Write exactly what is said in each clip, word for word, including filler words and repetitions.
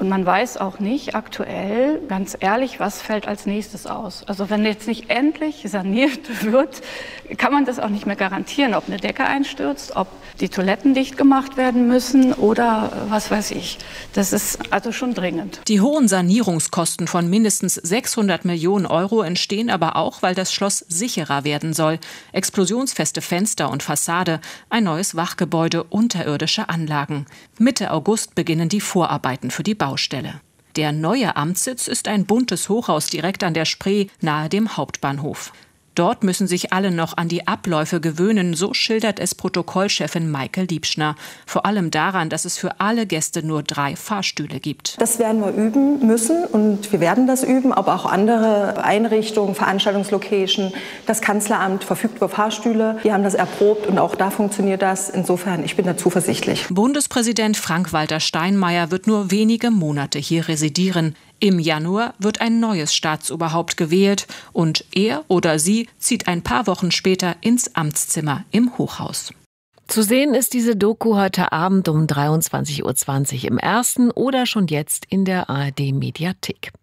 Und man weiß auch nicht aktuell, ganz ehrlich, was fällt als nächstes aus. Also wenn jetzt nicht endlich saniert wird, kann man das auch nicht mehr garantieren, ob eine Decke einstürzt, ob die Toiletten dicht gemacht werden müssen oder was weiß ich. Das ist also schon dringend. Die hohen Sanierungskosten von mindestens sechshundert Millionen Euro entstehen aber auch, weil das Schloss sicherer werden soll. Explosionsfeste Fenster und Fassade, ein neues Wachgebäude, unterirdische Anlagen. Mitte August beginnen die Vorarbeiten für die Baustelle. Der neue Amtssitz ist ein buntes Hochhaus direkt an der Spree, nahe dem Hauptbahnhof. Dort müssen sich alle noch an die Abläufe gewöhnen, so schildert es Protokollchefin Maike Liebschner. Vor allem daran, dass es für alle Gäste nur drei Fahrstühle gibt. Das werden wir üben müssen und wir werden das üben, aber auch andere Einrichtungen, Veranstaltungslocation. Das Kanzleramt verfügt über Fahrstühle. Wir haben das erprobt und auch da funktioniert das. Insofern, ich bin da zuversichtlich. Bundespräsident Frank-Walter Steinmeier wird nur wenige Monate hier residieren. Im Januar wird ein neues Staatsoberhaupt gewählt und er oder sie zieht ein paar Wochen später ins Amtszimmer im Hochhaus. Zu sehen ist diese Doku heute Abend um dreiundzwanzig Uhr zwanzig im Ersten oder schon jetzt in der A R D-Mediathek.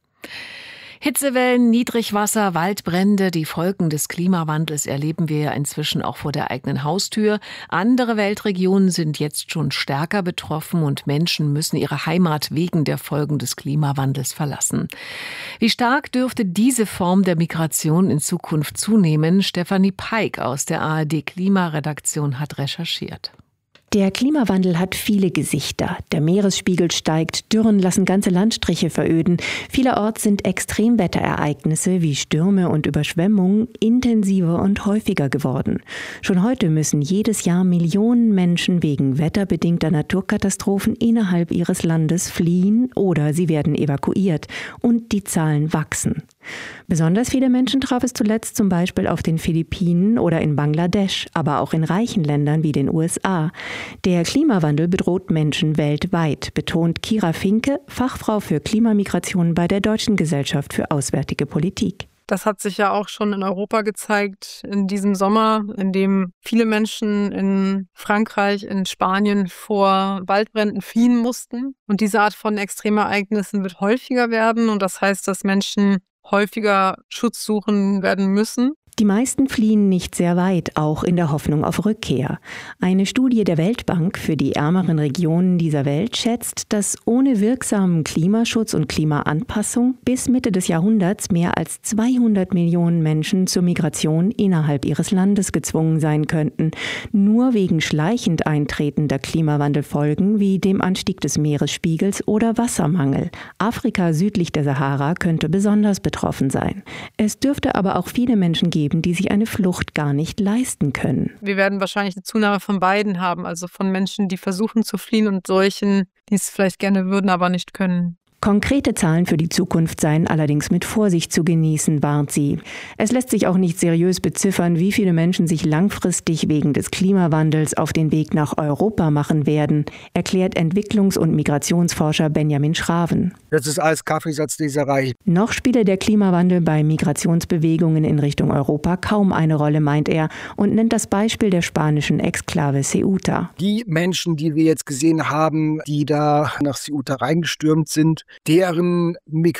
Hitzewellen, Niedrigwasser, Waldbrände, die Folgen des Klimawandels erleben wir ja inzwischen auch vor der eigenen Haustür. Andere Weltregionen sind jetzt schon stärker betroffen und Menschen müssen ihre Heimat wegen der Folgen des Klimawandels verlassen. Wie stark dürfte diese Form der Migration in Zukunft zunehmen? Stefanie Peik aus der A R D-Klimaredaktion hat recherchiert. Der Klimawandel hat viele Gesichter. Der Meeresspiegel steigt, Dürren lassen ganze Landstriche veröden. Vielerorts sind Extremwetterereignisse wie Stürme und Überschwemmungen intensiver und häufiger geworden. Schon heute müssen jedes Jahr Millionen Menschen wegen wetterbedingter Naturkatastrophen innerhalb ihres Landes fliehen oder sie werden evakuiert. Und die Zahlen wachsen. Besonders viele Menschen traf es zuletzt zum Beispiel auf den Philippinen oder in Bangladesch, aber auch in reichen Ländern wie den U S A. Der Klimawandel bedroht Menschen weltweit, betont Kira Finke, Fachfrau für Klimamigration bei der Deutschen Gesellschaft für Auswärtige Politik. Das hat sich ja auch schon in Europa gezeigt in diesem Sommer, in dem viele Menschen in Frankreich, in Spanien vor Waldbränden fliehen mussten. Und diese Art von Extremereignissen wird häufiger werden. Und das heißt, dass Menschen häufiger Schutz suchen werden müssen. Die meisten fliehen nicht sehr weit, auch in der Hoffnung auf Rückkehr. Eine Studie der Weltbank für die ärmeren Regionen dieser Welt schätzt, dass ohne wirksamen Klimaschutz und Klimaanpassung bis Mitte des Jahrhunderts mehr als zweihundert Millionen Menschen zur Migration innerhalb ihres Landes gezwungen sein könnten. Nur wegen schleichend eintretender Klimawandelfolgen wie dem Anstieg des Meeresspiegels oder Wassermangel. Afrika südlich der Sahara könnte besonders betroffen sein. Es dürfte aber auch viele Menschen geben, die sich eine Flucht gar nicht leisten können. Wir werden wahrscheinlich eine Zunahme von beiden haben, also von Menschen, die versuchen zu fliehen und solchen, die es vielleicht gerne würden, aber nicht können. Konkrete Zahlen für die Zukunft seien allerdings mit Vorsicht zu genießen, warnt sie. Es lässt sich auch nicht seriös beziffern, wie viele Menschen sich langfristig wegen des Klimawandels auf den Weg nach Europa machen werden, erklärt Entwicklungs- und Migrationsforscher Benjamin Schraven. Das ist alles Kaffeesatzleserei. Noch spiele der Klimawandel bei Migrationsbewegungen in Richtung Europa kaum eine Rolle, meint er, und nennt das Beispiel der spanischen Exklave Ceuta. Die Menschen, die wir jetzt gesehen haben, die da nach Ceuta reingestürmt sind, deren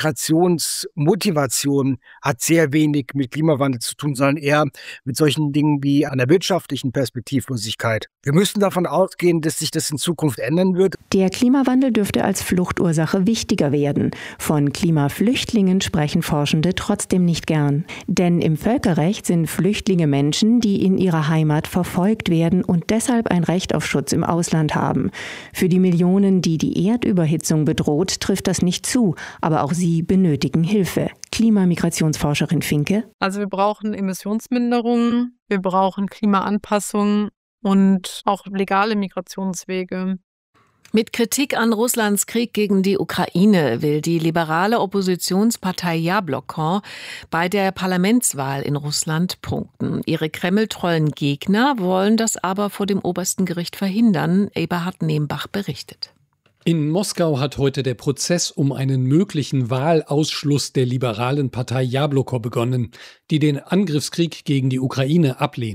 Migrationsmotivation hat sehr wenig mit Klimawandel zu tun, sondern eher mit solchen Dingen wie einer wirtschaftlichen Perspektivlosigkeit. Wir müssen davon ausgehen, dass sich das in Zukunft ändern wird. Der Klimawandel dürfte als Fluchtursache wichtiger werden. Von Klimaflüchtlingen sprechen Forschende trotzdem nicht gern. Denn im Völkerrecht sind Flüchtlinge Menschen, die in ihrer Heimat verfolgt werden und deshalb ein Recht auf Schutz im Ausland haben. Für die Millionen, die die Erdüberhitzung bedroht, trifft das nicht zu, aber auch sie benötigen Hilfe. Klimamigrationsforscherin Finke. Also wir brauchen Emissionsminderungen, wir brauchen Klimaanpassung und auch legale Migrationswege. Mit Kritik an Russlands Krieg gegen die Ukraine will die liberale Oppositionspartei Jabloko bei der Parlamentswahl in Russland punkten. Ihre kremltreuen Gegner wollen das aber vor dem obersten Gericht verhindern, Eberhard Nembach berichtet. In Moskau hat heute der Prozess um einen möglichen Wahlausschluss der liberalen Partei Jabloko begonnen, die den Angriffskrieg gegen die Ukraine ablehnt.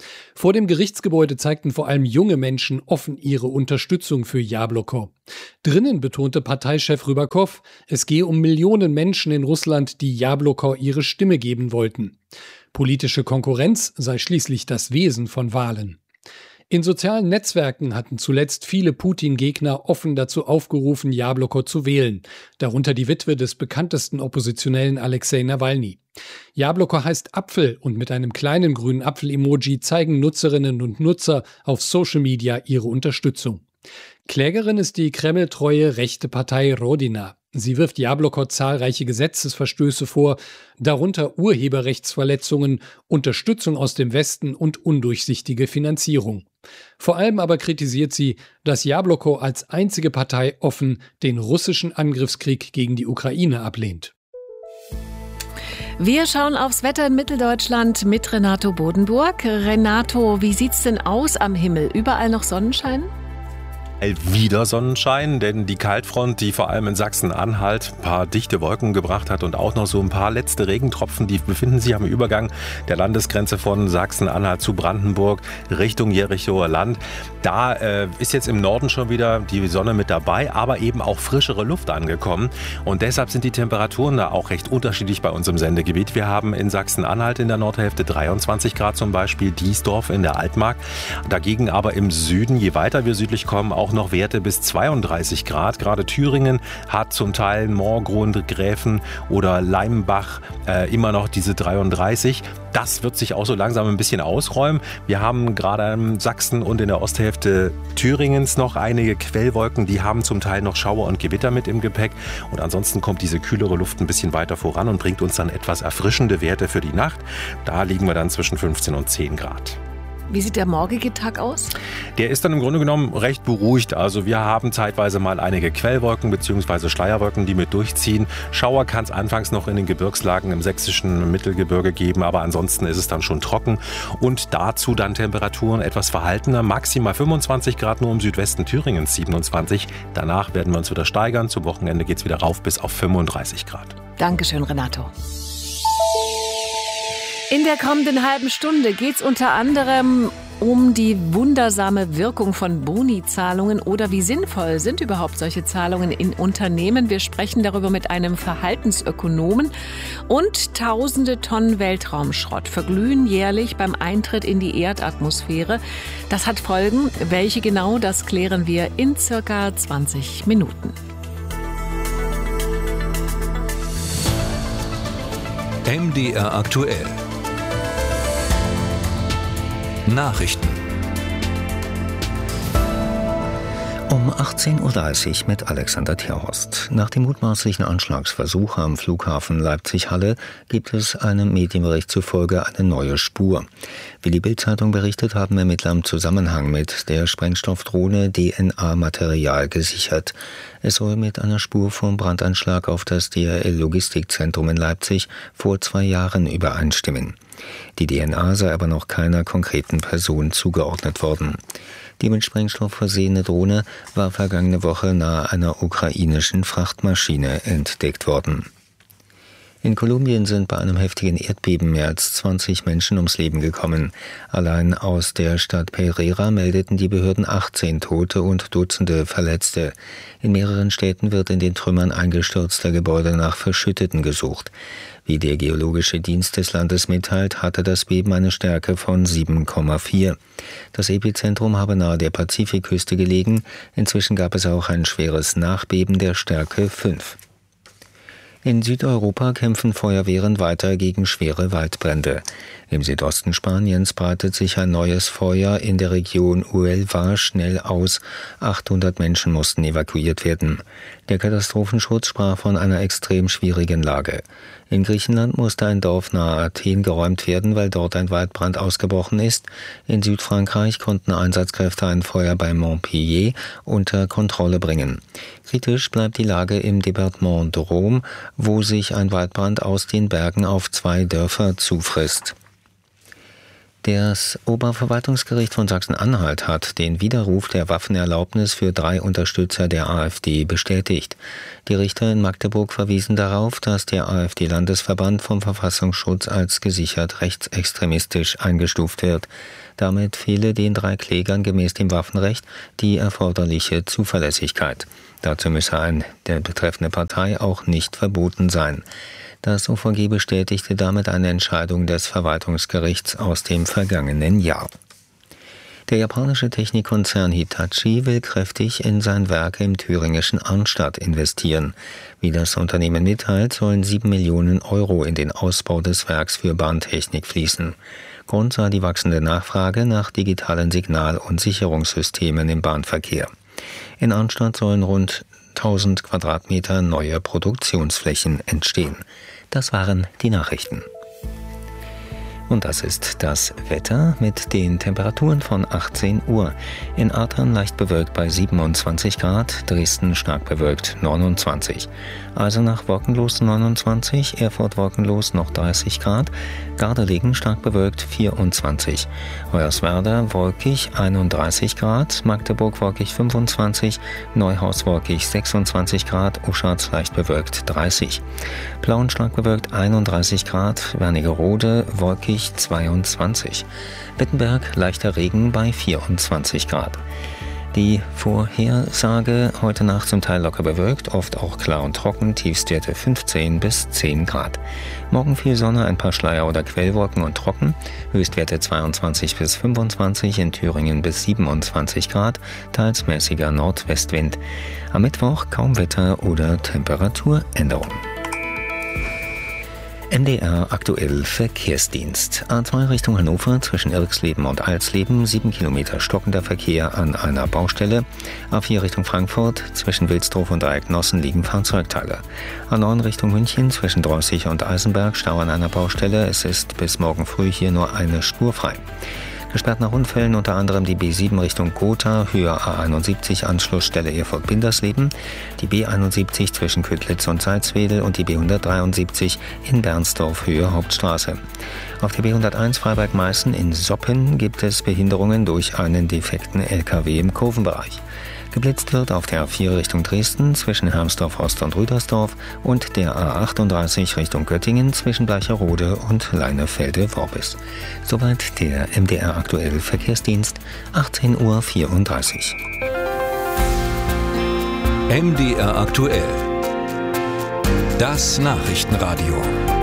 Vor dem Gerichtsgebäude zeigten vor allem junge Menschen offen ihre Unterstützung für Jabloko. Drinnen betonte Parteichef Rybakow, es gehe um Millionen Menschen in Russland, die Jabloko ihre Stimme geben wollten. Politische Konkurrenz sei schließlich das Wesen von Wahlen. In sozialen Netzwerken hatten zuletzt viele Putin-Gegner offen dazu aufgerufen, Jabloko zu wählen, darunter die Witwe des bekanntesten Oppositionellen Alexei Nawalny. Jabloko heißt Apfel und mit einem kleinen grünen Apfel-Emoji zeigen Nutzerinnen und Nutzer auf Social Media ihre Unterstützung. Klägerin ist die kremltreue rechte Partei Rodina. Sie wirft Jabloko zahlreiche Gesetzesverstöße vor, darunter Urheberrechtsverletzungen, Unterstützung aus dem Westen und undurchsichtige Finanzierung. Vor allem aber kritisiert sie, dass Jabloko als einzige Partei offen den russischen Angriffskrieg gegen die Ukraine ablehnt. Wir schauen aufs Wetter in Mitteldeutschland mit Renato Bodenburg. Renato, wie sieht's denn aus am Himmel? Überall noch Sonnenschein? Wieder Sonnenschein, denn die Kaltfront, die vor allem in Sachsen-Anhalt ein paar dichte Wolken gebracht hat und auch noch so ein paar letzte Regentropfen, die befinden sich am Übergang der Landesgrenze von Sachsen-Anhalt zu Brandenburg Richtung Jerichoer Land. Da äh, ist jetzt im Norden schon wieder die Sonne mit dabei, aber eben auch frischere Luft angekommen. Und deshalb sind die Temperaturen da auch recht unterschiedlich bei uns im Sendegebiet. Wir haben in Sachsen-Anhalt in der Nordhälfte dreiundzwanzig Grad zum Beispiel, Diesdorf in der Altmark. Dagegen aber im Süden, je weiter wir südlich kommen, auch noch Werte bis zweiunddreißig Grad. Gerade Thüringen hat zum Teil Moorgrund, Gräfen oder Leimbach äh, immer noch diese dreiunddreißig. Das wird sich auch so langsam ein bisschen ausräumen. Wir haben gerade in Sachsen und in der Osthälfte Thüringens noch einige Quellwolken. Die haben zum Teil noch Schauer und Gewitter mit im Gepäck. Und ansonsten kommt diese kühlere Luft ein bisschen weiter voran und bringt uns dann etwas erfrischende Werte für die Nacht. Da liegen wir dann zwischen fünfzehn und zehn Grad. Wie sieht der morgige Tag aus? Der ist dann im Grunde genommen recht beruhigt. Also wir haben zeitweise mal einige Quellwolken bzw. Schleierwolken, die mit durchziehen. Schauer kann es anfangs noch in den Gebirgslagen im sächsischen Mittelgebirge geben, aber ansonsten ist es dann schon trocken. Und dazu dann Temperaturen etwas verhaltener, maximal fünfundzwanzig Grad nur im Südwesten Thüringens, siebenundzwanzig. Danach werden wir uns wieder steigern. Zum Wochenende geht es wieder rauf bis auf fünfunddreißig Grad. Dankeschön, Renato. In der kommenden halben Stunde geht es unter anderem um die wundersame Wirkung von Boni-Zahlungen oder wie sinnvoll sind überhaupt solche Zahlungen in Unternehmen. Wir sprechen darüber mit einem Verhaltensökonomen. Und tausende Tonnen Weltraumschrott verglühen jährlich beim Eintritt in die Erdatmosphäre. Das hat Folgen. Welche genau, das klären wir in circa zwanzig Minuten. M D R aktuell. Nachrichten. Um achtzehn Uhr dreißig mit Alexander Terhorst. Nach dem mutmaßlichen Anschlagsversuch am Flughafen Leipzig-Halle gibt es einem Medienbericht zufolge eine neue Spur. Wie die Bild-Zeitung berichtet, haben Ermittler im Zusammenhang mit der Sprengstoffdrohne D N A-Material gesichert. Es soll mit einer Spur vom Brandanschlag auf das D H L-Logistikzentrum in Leipzig vor zwei Jahren übereinstimmen. Die D N A sei aber noch keiner konkreten Person zugeordnet worden. Die mit Sprengstoff versehene Drohne war vergangene Woche nahe einer ukrainischen Frachtmaschine entdeckt worden. In Kolumbien sind bei einem heftigen Erdbeben mehr als zwanzig Menschen ums Leben gekommen. Allein aus der Stadt Pereira meldeten die Behörden achtzehn Tote und Dutzende Verletzte. In mehreren Städten wird in den Trümmern eingestürzter Gebäude nach Verschütteten gesucht. Wie der Geologische Dienst des Landes mitteilt, hatte das Beben eine Stärke von sieben Komma vier. Das Epizentrum habe nahe der Pazifikküste gelegen. Inzwischen gab es auch ein schweres Nachbeben der Stärke fünf. In Südeuropa kämpfen Feuerwehren weiter gegen schwere Waldbrände. Im Südosten Spaniens breitet sich ein neues Feuer in der Region Huelva schnell aus. achthundert Menschen mussten evakuiert werden. Der Katastrophenschutz sprach von einer extrem schwierigen Lage. In Griechenland musste ein Dorf nahe Athen geräumt werden, weil dort ein Waldbrand ausgebrochen ist. In Südfrankreich konnten Einsatzkräfte ein Feuer bei Montpellier unter Kontrolle bringen. Kritisch bleibt die Lage im Departement Drôme, wo sich ein Waldbrand aus den Bergen auf zwei Dörfer zufrisst. Das Oberverwaltungsgericht von Sachsen-Anhalt hat den Widerruf der Waffenerlaubnis für drei Unterstützer der AfD bestätigt. Die Richter in Magdeburg verwiesen darauf, dass der AfD-Landesverband vom Verfassungsschutz als gesichert rechtsextremistisch eingestuft wird. Damit fehle den drei Klägern gemäß dem Waffenrecht die erforderliche Zuverlässigkeit. Dazu müsse ein der betreffende Partei auch nicht verboten sein. Das O V G bestätigte damit eine Entscheidung des Verwaltungsgerichts aus dem vergangenen Jahr. Der japanische Technikkonzern Hitachi will kräftig in sein Werk im thüringischen Arnstadt investieren. Wie das Unternehmen mitteilt, sollen sieben Millionen Euro in den Ausbau des Werks für Bahntechnik fließen. Grund sei die wachsende Nachfrage nach digitalen Signal- und Sicherungssystemen im Bahnverkehr. In Arnstadt sollen rund tausend Quadratmeter neue Produktionsflächen entstehen. Das waren die Nachrichten. Und das ist das Wetter mit den Temperaturen von achtzehn Uhr. In Adern leicht bewölkt bei siebenundzwanzig Grad, Dresden stark bewölkt neunundzwanzig. Eisenach wolkenlos neunundzwanzig, Erfurt wolkenlos noch dreißig Grad, Gardelegen stark bewölkt vierundzwanzig. Hoyerswerda wolkig einunddreißig Grad, Magdeburg wolkig fünfundzwanzig, Neuhaus wolkig sechsundzwanzig Grad, Uschatz leicht bewölkt dreißig. Plauen stark bewölkt einunddreißig Grad, Wernigerode wolkig zweiundzwanzig. Wittenberg leichter Regen bei vierundzwanzig Grad. Die Vorhersage: heute Nacht zum Teil locker bewölkt, oft auch klar und trocken, Tiefstwerte fünfzehn bis zehn Grad. Morgen viel Sonne, ein paar Schleier- oder Quellwolken und trocken, Höchstwerte zweiundzwanzig bis fünfundzwanzig, in Thüringen bis siebenundzwanzig Grad, teils mäßiger Nordwestwind. Am Mittwoch kaum Wetter oder Temperaturänderung. M D R aktuell Verkehrsdienst. A zwei Richtung Hannover zwischen Irxleben und Alsleben, sieben Kilometer stockender Verkehr an einer Baustelle. A vier Richtung Frankfurt zwischen Wilsdruf und Dreiecknossen liegen Fahrzeugteile. A neun Richtung München zwischen Dreußig und Eisenberg, Stau an einer Baustelle. Es ist bis morgen früh hier nur eine Spur frei. Gesperrt nach Unfällen unter anderem die B sieben Richtung Gotha, Höhe A einundsiebzig, Anschlussstelle Erfurt-Bindersleben, die B einundsiebzig zwischen Ködlitz und Salzwedel und die B hundertdreiundsiebzig in Bernsdorf, Höhe Hauptstraße. Auf der B hunderteins Freiberg-Meißen in Soppen gibt es Behinderungen durch einen defekten L K W im Kurvenbereich. Geblitzt wird auf der A vier Richtung Dresden zwischen Hermsdorf-Ost und Rüdersdorf und der A achtunddreißig Richtung Göttingen zwischen Bleicherode und Leinefelde-Worbis. Soweit der M D R aktuell Verkehrsdienst, achtzehn Uhr vierunddreißig. M D R aktuell. Das Nachrichtenradio.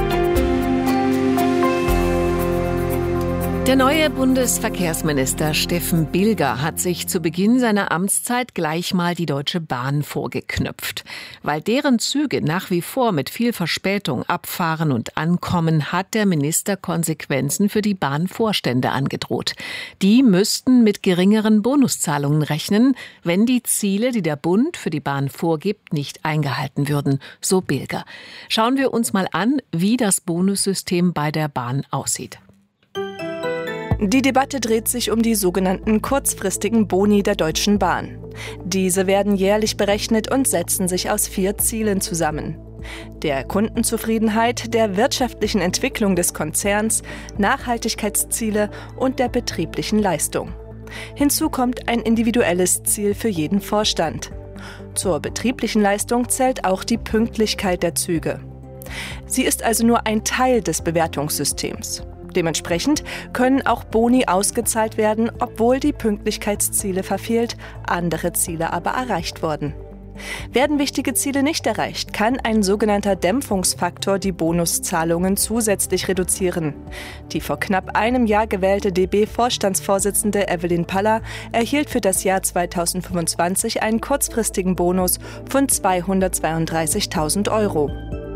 Der neue Bundesverkehrsminister Steffen Bilger hat sich zu Beginn seiner Amtszeit gleich mal die Deutsche Bahn vorgeknöpft. Weil deren Züge nach wie vor mit viel Verspätung abfahren und ankommen, hat der Minister Konsequenzen für die Bahnvorstände angedroht. Die müssten mit geringeren Bonuszahlungen rechnen, wenn die Ziele, die der Bund für die Bahn vorgibt, nicht eingehalten würden, so Bilger. Schauen wir uns mal an, wie das Bonussystem bei der Bahn aussieht. Die Debatte dreht sich um die sogenannten kurzfristigen Boni der Deutschen Bahn. Diese werden jährlich berechnet und setzen sich aus vier Zielen zusammen: der Kundenzufriedenheit, der wirtschaftlichen Entwicklung des Konzerns, Nachhaltigkeitsziele und der betrieblichen Leistung. Hinzu kommt ein individuelles Ziel für jeden Vorstand. Zur betrieblichen Leistung zählt auch die Pünktlichkeit der Züge. Sie ist also nur ein Teil des Bewertungssystems. Dementsprechend können auch Boni ausgezahlt werden, obwohl die Pünktlichkeitsziele verfehlt, andere Ziele aber erreicht wurden. Werden wichtige Ziele nicht erreicht, kann ein sogenannter Dämpfungsfaktor die Bonuszahlungen zusätzlich reduzieren. Die vor knapp einem Jahr gewählte D B-Vorstandsvorsitzende Evelyn Paller erhielt für das Jahr zweitausendfünfundzwanzig einen kurzfristigen Bonus von zweihundertzweiunddreißigtausend Euro.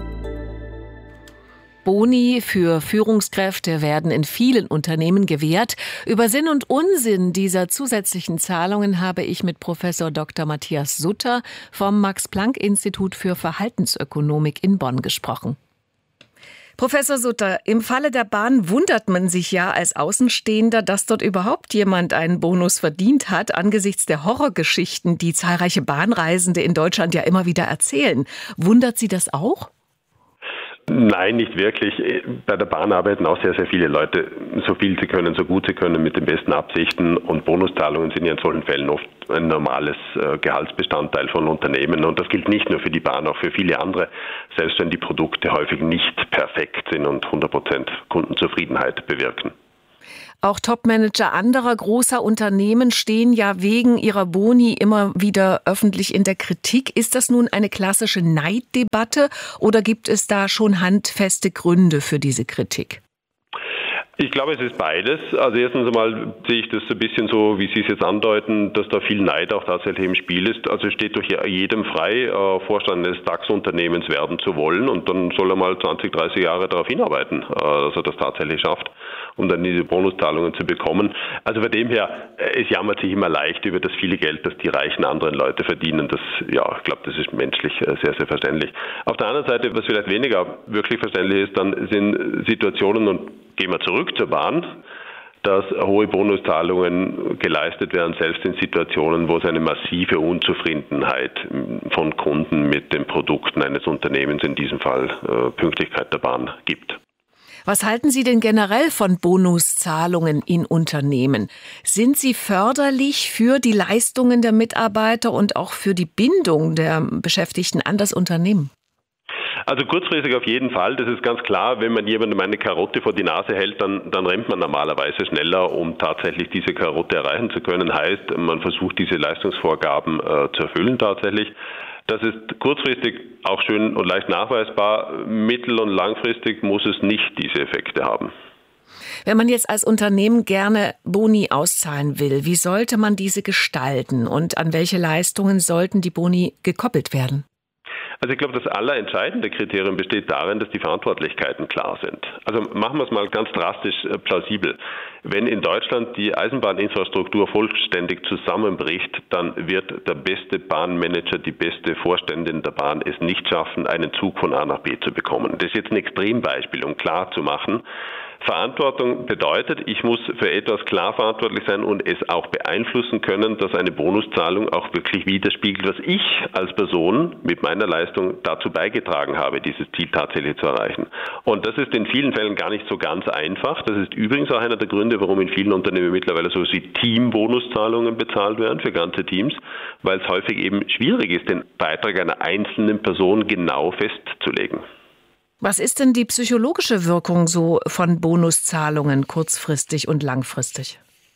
Boni für Führungskräfte werden in vielen Unternehmen gewährt. Über Sinn und Unsinn dieser zusätzlichen Zahlungen habe ich mit Professor Doktor Matthias Sutter vom Max-Planck-Institut für Verhaltensökonomik in Bonn gesprochen. Professor Sutter, im Falle der Bahn wundert man sich ja als Außenstehender, dass dort überhaupt jemand einen Bonus verdient hat, angesichts der Horrorgeschichten, die zahlreiche Bahnreisende in Deutschland ja immer wieder erzählen. Wundert Sie das auch? Nein, nicht wirklich. Bei der Bahn arbeiten auch sehr, sehr viele Leute, so viel sie können, so gut sie können, mit den besten Absichten. Und Bonuszahlungen sind ja in solchen Fällen oft ein normales Gehaltsbestandteil von Unternehmen. Und das gilt nicht nur für die Bahn, auch für viele andere, selbst wenn die Produkte häufig nicht perfekt sind und hundert Prozent Kundenzufriedenheit bewirken. Auch Topmanager anderer großer Unternehmen stehen ja wegen ihrer Boni immer wieder öffentlich in der Kritik. Ist das nun eine klassische Neiddebatte oder gibt es da schon handfeste Gründe für diese Kritik? Ich glaube, es ist beides. Also erstens einmal sehe ich das ein bisschen so, wie Sie es jetzt andeuten, dass da viel Neid auch tatsächlich im Spiel ist. Also es steht doch jedem frei, Vorstand eines DAX-Unternehmens werden zu wollen und dann soll er mal zwanzig, dreißig Jahre darauf hinarbeiten, dass er das tatsächlich schafft, um dann diese Bonuszahlungen zu bekommen. Also von dem her, es jammert sich immer leicht über das viele Geld, das die reichen anderen Leute verdienen. Das, ja, ich glaube, das ist menschlich sehr, sehr verständlich. Auf der anderen Seite, was vielleicht weniger wirklich verständlich ist, dann sind Situationen, und gehen wir zurück zur Bahn, dass hohe Bonuszahlungen geleistet werden, selbst in Situationen, wo es eine massive Unzufriedenheit von Kunden mit den Produkten eines Unternehmens, in diesem Fall äh, Pünktlichkeit der Bahn, gibt. Was halten Sie denn generell von Bonuszahlungen in Unternehmen? Sind sie förderlich für die Leistungen der Mitarbeiter und auch für die Bindung der Beschäftigten an das Unternehmen? Also kurzfristig auf jeden Fall, das ist ganz klar. Wenn man jemandem eine Karotte vor die Nase hält, dann, dann rennt man normalerweise schneller, um tatsächlich diese Karotte erreichen zu können. Heißt, man versucht diese Leistungsvorgaben äh, zu erfüllen tatsächlich. Das ist kurzfristig auch schön und leicht nachweisbar. Mittel- und langfristig muss es nicht diese Effekte haben. Wenn man jetzt als Unternehmen gerne Boni auszahlen will, wie sollte man diese gestalten und an welche Leistungen sollten die Boni gekoppelt werden? Also ich glaube, das allerentscheidende Kriterium besteht darin, dass die Verantwortlichkeiten klar sind. Also machen wir es mal ganz drastisch äh, plausibel. Wenn in Deutschland die Eisenbahninfrastruktur vollständig zusammenbricht, dann wird der beste Bahnmanager, die beste Vorständin der Bahn es nicht schaffen, einen Zug von A nach B zu bekommen. Das ist jetzt ein Extrembeispiel, um klar zu machen. Verantwortung bedeutet, ich muss für etwas klar verantwortlich sein und es auch beeinflussen können, dass eine Bonuszahlung auch wirklich widerspiegelt, was ich als Person mit meiner Leistung dazu beigetragen habe, dieses Ziel tatsächlich zu erreichen. Und das ist in vielen Fällen gar nicht so ganz einfach. Das ist übrigens auch einer der Gründe, warum in vielen Unternehmen mittlerweile so wie Teambonuszahlungen bezahlt werden für ganze Teams, weil es häufig eben schwierig ist, den Beitrag einer einzelnen Person genau festzulegen. Was ist denn die psychologische Wirkung so von Bonuszahlungen kurzfristig und langfristig?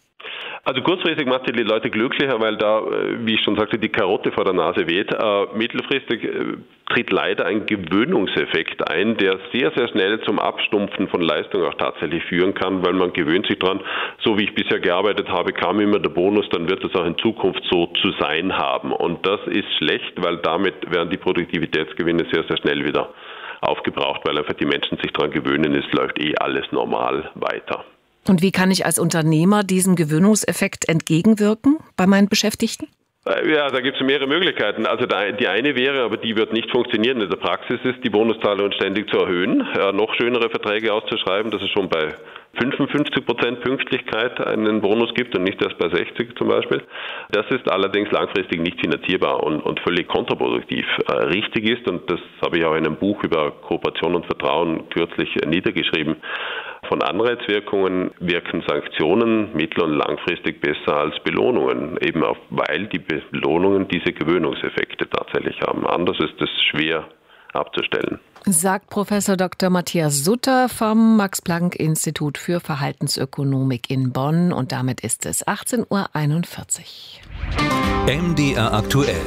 Also kurzfristig macht die Leute glücklicher, weil da, wie ich schon sagte, die Karotte vor der Nase weht. Äh, mittelfristig äh, tritt leider ein Gewöhnungseffekt ein, der sehr, sehr schnell zum Abstumpfen von Leistung auch tatsächlich führen kann, weil man gewöhnt sich dran, so wie ich bisher gearbeitet habe, kam immer der Bonus, dann wird es auch in Zukunft so zu sein haben. Und das ist schlecht, weil damit werden die Produktivitätsgewinne sehr, sehr schnell wieder aufgebraucht, weil einfach die Menschen sich daran gewöhnen, es läuft eh alles normal weiter. Und wie kann ich als Unternehmer diesem Gewöhnungseffekt entgegenwirken bei meinen Beschäftigten? Ja, da gibt es mehrere Möglichkeiten. Also die eine wäre, aber die wird nicht funktionieren in der Praxis, ist, die Bonuszahlungen ständig zu erhöhen, ja, noch schönere Verträge auszuschreiben, dass es schon bei fünfundfünfzig Prozent Pünktlichkeit einen Bonus gibt und nicht erst bei sechzig zum Beispiel. Das ist allerdings langfristig nicht finanzierbar und, und völlig kontraproduktiv. Äh, richtig ist, und das habe ich auch in einem Buch über Kooperation und Vertrauen kürzlich äh, niedergeschrieben, von Anreizwirkungen wirken Sanktionen mittel- und langfristig besser als Belohnungen, eben auch, weil die Belohnungen diese Gewöhnungseffekte tatsächlich haben. Anders ist es schwer abzustellen. Sagt Professor Doktor Matthias Sutter vom Max-Planck-Institut für Verhaltensökonomik in Bonn. Und damit ist es achtzehn Uhr einundvierzig. M D R aktuell.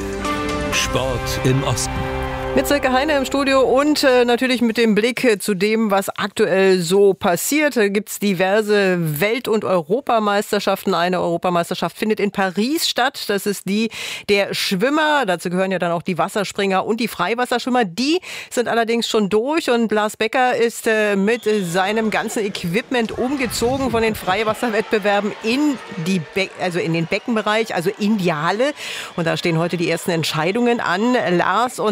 Sport im Osten. Mit Silke Heine im Studio und äh, natürlich mit dem Blick äh, zu dem, was aktuell so passiert. Da gibt es diverse Welt- und Europameisterschaften. Eine Europameisterschaft findet in Paris statt. Das ist die der Schwimmer. Dazu gehören ja dann auch die Wasserspringer und die Freiwasserschwimmer. Die sind allerdings schon durch und Lars Becker ist äh, mit seinem ganzen Equipment umgezogen von den Freiwasserwettbewerben in, die Be- also in den Beckenbereich, also in die Halle. Und da stehen heute die ersten Entscheidungen an. Lars, und äh,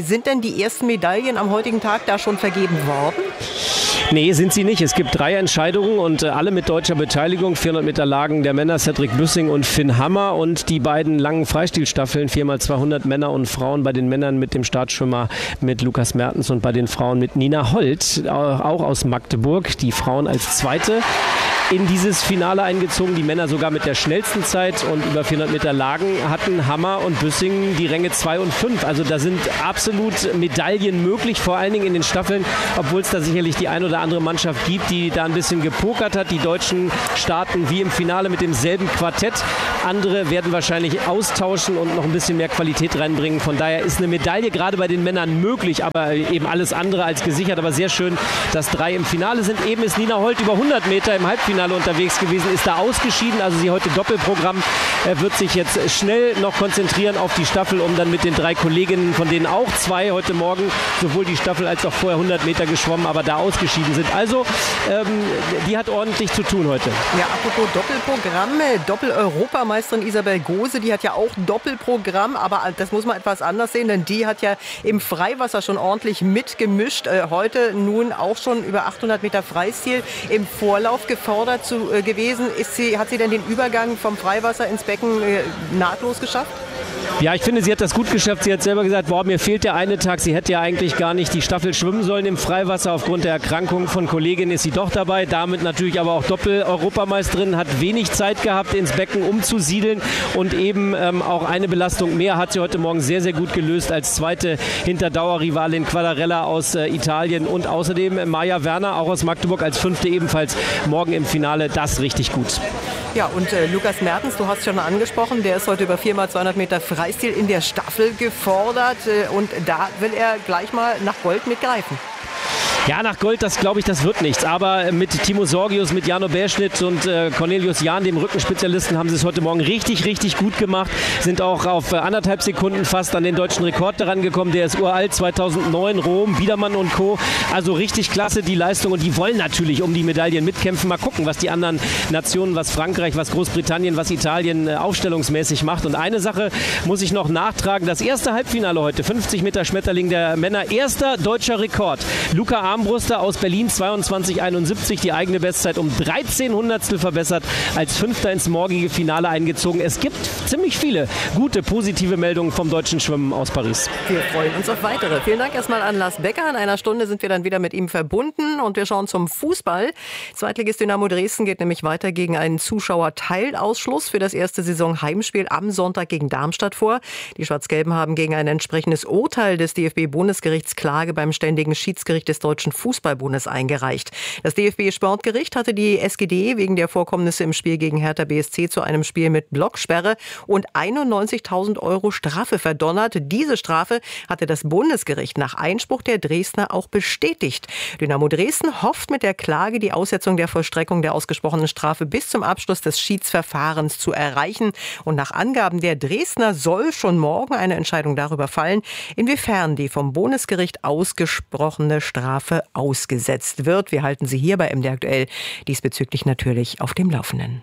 Sind denn die ersten Medaillen am heutigen Tag da schon vergeben worden? Nee, sind sie nicht. Es gibt drei Entscheidungen und äh, alle mit deutscher Beteiligung. vierhundert Meter Lagen der Männer, Cedric Büssing und Finn Hammer, und die beiden langen Freistilstaffeln, vier mal zweihundert Männer und Frauen, bei den Männern mit dem Startschwimmer mit Lukas Mertens und bei den Frauen mit Nina Holt, auch aus Magdeburg. Die Frauen als Zweite in dieses Finale eingezogen, die Männer sogar mit der schnellsten Zeit, und über vierhundert Meter Lagen hatten Hammer und Büssing die Ränge zwei und fünf. Also da sind absolut Medaillen möglich, vor allen Dingen in den Staffeln, obwohl es da sicherlich die ein oder andere Mannschaft gibt, die da ein bisschen gepokert hat. Die Deutschen starten wie im Finale mit demselben Quartett. Andere werden wahrscheinlich austauschen und noch ein bisschen mehr Qualität reinbringen. Von daher ist eine Medaille gerade bei den Männern möglich, aber eben alles andere als gesichert. Aber sehr schön, dass drei im Finale sind. Eben ist Nina Holt über hundert Meter im Halbfinale unterwegs gewesen, ist da ausgeschieden, also sie heute Doppelprogramm, er wird sich jetzt schnell noch konzentrieren auf die Staffel, um dann mit den drei Kolleginnen, von denen auch zwei heute Morgen sowohl die Staffel als auch vorher hundert Meter geschwommen, aber da ausgeschieden sind. Also ähm, die hat ordentlich zu tun heute. Ja, apropos Doppelprogramm, Doppel-Europameisterin Isabel Gose, die hat ja auch Doppelprogramm, aber das muss man etwas anders sehen, denn die hat ja im Freiwasser schon ordentlich mitgemischt, äh, heute nun auch schon über achthundert Meter Freistil im Vorlauf gefordert zu, äh, gewesen. Ist sie, hat sie denn den Übergang vom Freiwasser ins Becken äh, nahtlos geschafft? Ja, ich finde, sie hat das gut geschafft. Sie hat selber gesagt, boah, mir fehlt der eine Tag. Sie hätte ja eigentlich gar nicht die Staffel schwimmen sollen im Freiwasser. Aufgrund der Erkrankung von Kolleginnen ist sie doch dabei. Damit natürlich aber auch Doppel-Europameisterin, hat wenig Zeit gehabt, ins Becken umzusiedeln. Und eben ähm, auch eine Belastung mehr hat sie heute Morgen sehr, sehr gut gelöst. Als zweite hinter Dauerrivalin Quadarella aus äh, Italien. Und außerdem Maja Werner, auch aus Magdeburg, als fünfte ebenfalls morgen im Finale. Das richtig gut. Ja, und äh, Lukas Mertens, du hast es schon angesprochen, der ist heute über vier mal zweihundert Meter Freistil in der Staffel gefordert. Äh, und da will er gleich mal nach Gold mitgreifen. Ja, nach Gold, das glaube ich, das wird nichts. Aber mit Timo Sorgius, mit Jano Berschnitt und äh, Cornelius Jahn, dem Rückenspezialisten, haben sie es heute Morgen richtig, richtig gut gemacht. Sind auch auf äh, anderthalb Sekunden fast an den deutschen Rekord daran gekommen. Der ist uralt, zweitausendneun, Rom, Biedermann und Co. Also richtig klasse, die Leistung. Und die wollen natürlich um die Medaillen mitkämpfen. Mal gucken, was die anderen Nationen, was Frankreich, was Großbritannien, was Italien äh, aufstellungsmäßig macht. Und eine Sache muss ich noch nachtragen. Das erste Halbfinale heute, fünfzig Meter Schmetterling der Männer. Erster deutscher Rekord. Luca Armbruster aus Berlin, zweiundzwanzig einundsiebzig, die eigene Bestzeit um dreizehn Hundertstel verbessert, als Fünfter ins morgige Finale eingezogen. Es gibt ziemlich viele gute, positive Meldungen vom deutschen Schwimmen aus Paris. Wir freuen uns auf weitere. Vielen Dank erstmal an Lars Becker. In einer Stunde sind wir dann wieder mit ihm verbunden und wir schauen zum Fußball. Zweitligist Dynamo Dresden geht nämlich weiter gegen einen Zuschauerteilausschluss für das erste Saisonheimspiel am Sonntag gegen Darmstadt vor. Die Schwarz-Gelben haben gegen ein entsprechendes Urteil des D F B-Bundesgerichts Klage beim Ständigen Schiedsgericht des Deutschen Fußballbundes eingereicht. Das D F B-Sportgericht hatte die S G D wegen der Vorkommnisse im Spiel gegen Hertha B S C zu einem Spiel mit Blocksperre und einundneunzigtausend Euro Strafe verdonnert. Diese Strafe hatte das Bundesgericht nach Einspruch der Dresdner auch bestätigt. Dynamo Dresden hofft mit der Klage, die Aussetzung der Vollstreckung der ausgesprochenen Strafe bis zum Abschluss des Schiedsverfahrens zu erreichen. Und nach Angaben der Dresdner soll schon morgen eine Entscheidung darüber fallen, inwiefern die vom Bundesgericht ausgesprochene Strafe ausgesetzt wird. Wir halten Sie hier bei M D Aktuell diesbezüglich natürlich auf dem Laufenden.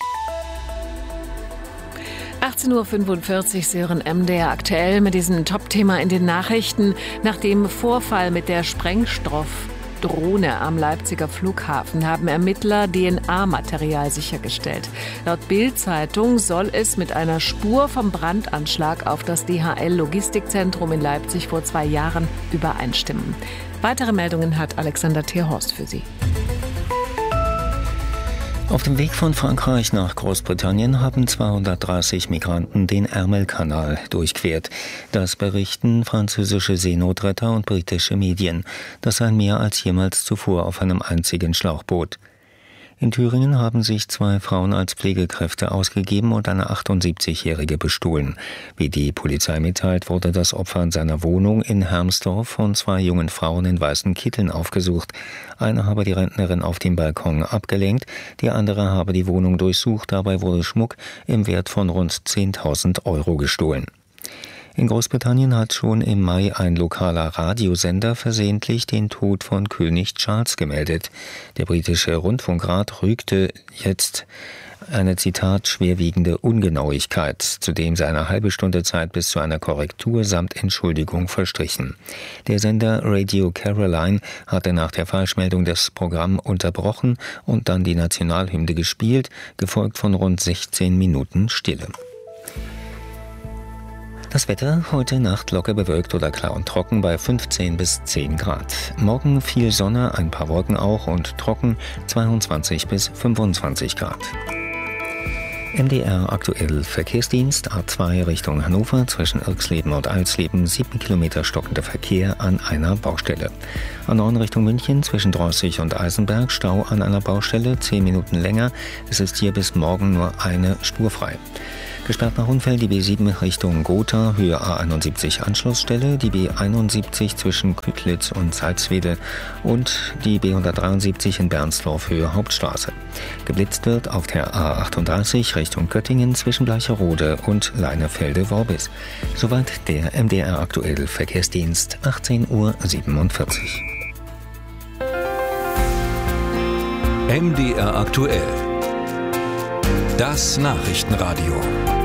achtzehn Uhr fünfundvierzig, Sie hören M D R Aktuell mit diesem Top-Thema in den Nachrichten. Nach dem Vorfall mit der Sprengstoffdrohne am Leipziger Flughafen haben Ermittler D N A-Material sichergestellt. Laut Bild-Zeitung soll es mit einer Spur vom Brandanschlag auf das D H L-Logistikzentrum in Leipzig vor zwei Jahren übereinstimmen. Weitere Meldungen hat Alexander Thierhorst für Sie. Auf dem Weg von Frankreich nach Großbritannien haben zweihundertdreißig Migranten den Ärmelkanal durchquert. Das berichten französische Seenotretter und britische Medien. Das seien mehr als jemals zuvor auf einem einzigen Schlauchboot. In Thüringen haben sich zwei Frauen als Pflegekräfte ausgegeben und eine achtundsiebzigjährige bestohlen. Wie die Polizei mitteilt, wurde das Opfer in seiner Wohnung in Hermsdorf von zwei jungen Frauen in weißen Kitteln aufgesucht. Eine habe die Rentnerin auf dem Balkon abgelenkt, die andere habe die Wohnung durchsucht. Dabei wurde Schmuck im Wert von rund zehntausend Euro gestohlen. In Großbritannien hat schon im Mai ein lokaler Radiosender versehentlich den Tod von König Charles gemeldet. Der britische Rundfunkrat rügte jetzt eine, Zitat, schwerwiegende Ungenauigkeit. Zudem sei eine halbe Stunde Zeit bis zu einer Korrektur samt Entschuldigung verstrichen. Der Sender Radio Caroline hatte nach der Falschmeldung das Programm unterbrochen und dann die Nationalhymne gespielt, gefolgt von rund sechzehn Minuten Stille. Das Wetter heute Nacht locker bewölkt oder klar und trocken bei fünfzehn bis zehn Grad. Morgen viel Sonne, ein paar Wolken auch und trocken zweiundzwanzig bis fünfundzwanzig Grad. M D R aktuell Verkehrsdienst A zwei Richtung Hannover zwischen Irxleben und Alsleben, sieben Kilometer stockender Verkehr an einer Baustelle. A neun Richtung München zwischen Drossig und Eisenberg, Stau an einer Baustelle, zehn Minuten länger. Es ist hier bis morgen nur eine Spur frei. Gesperrt nach Unfall die B sieben Richtung Gotha, Höhe A einundsiebzig Anschlussstelle, die B einundsiebzig zwischen Kütlitz und Salzwedel und die B hundertdreiundsiebzig in Bernsdorf, Höhe Hauptstraße. Geblitzt wird auf der A achtunddreißig Richtung Göttingen zwischen Bleicherode und Leinefelde-Worbis. Soweit der M D R aktuell Verkehrsdienst, achtzehn Uhr siebenundvierzig. M D R aktuell. Das Nachrichtenradio.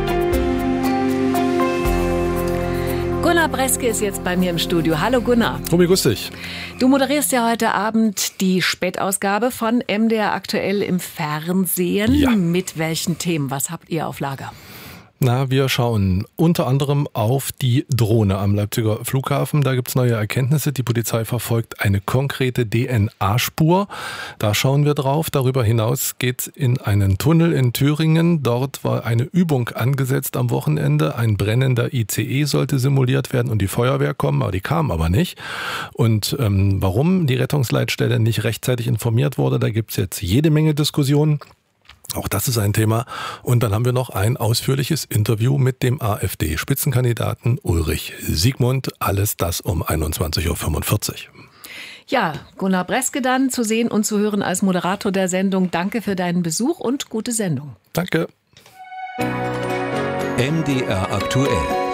Gunnar Breske ist jetzt bei mir im Studio. Hallo Gunnar. Tobi, grüß dich. Du moderierst ja heute Abend die Spätausgabe von M D R aktuell im Fernsehen. Ja. Mit welchen Themen? Was habt ihr auf Lager? Na, wir schauen unter anderem auf die Drohne am Leipziger Flughafen. Da gibt es neue Erkenntnisse. Die Polizei verfolgt eine konkrete D N A-Spur. Da schauen wir drauf. Darüber hinaus geht es in einen Tunnel in Thüringen. Dort war eine Übung angesetzt am Wochenende. Ein brennender I C E sollte simuliert werden und die Feuerwehr kommen, aber die kam aber nicht. Und ähm, warum die Rettungsleitstelle nicht rechtzeitig informiert wurde, da gibt es jetzt jede Menge Diskussionen. Auch das ist ein Thema. Und dann haben wir noch ein ausführliches Interview mit dem AfD-Spitzenkandidaten Ulrich Siegmund. Alles das um einundzwanzig Uhr fünfundvierzig. Ja, Gunnar Breske dann zu sehen und zu hören als Moderator der Sendung. Danke für deinen Besuch und gute Sendung. Danke. M D R aktuell.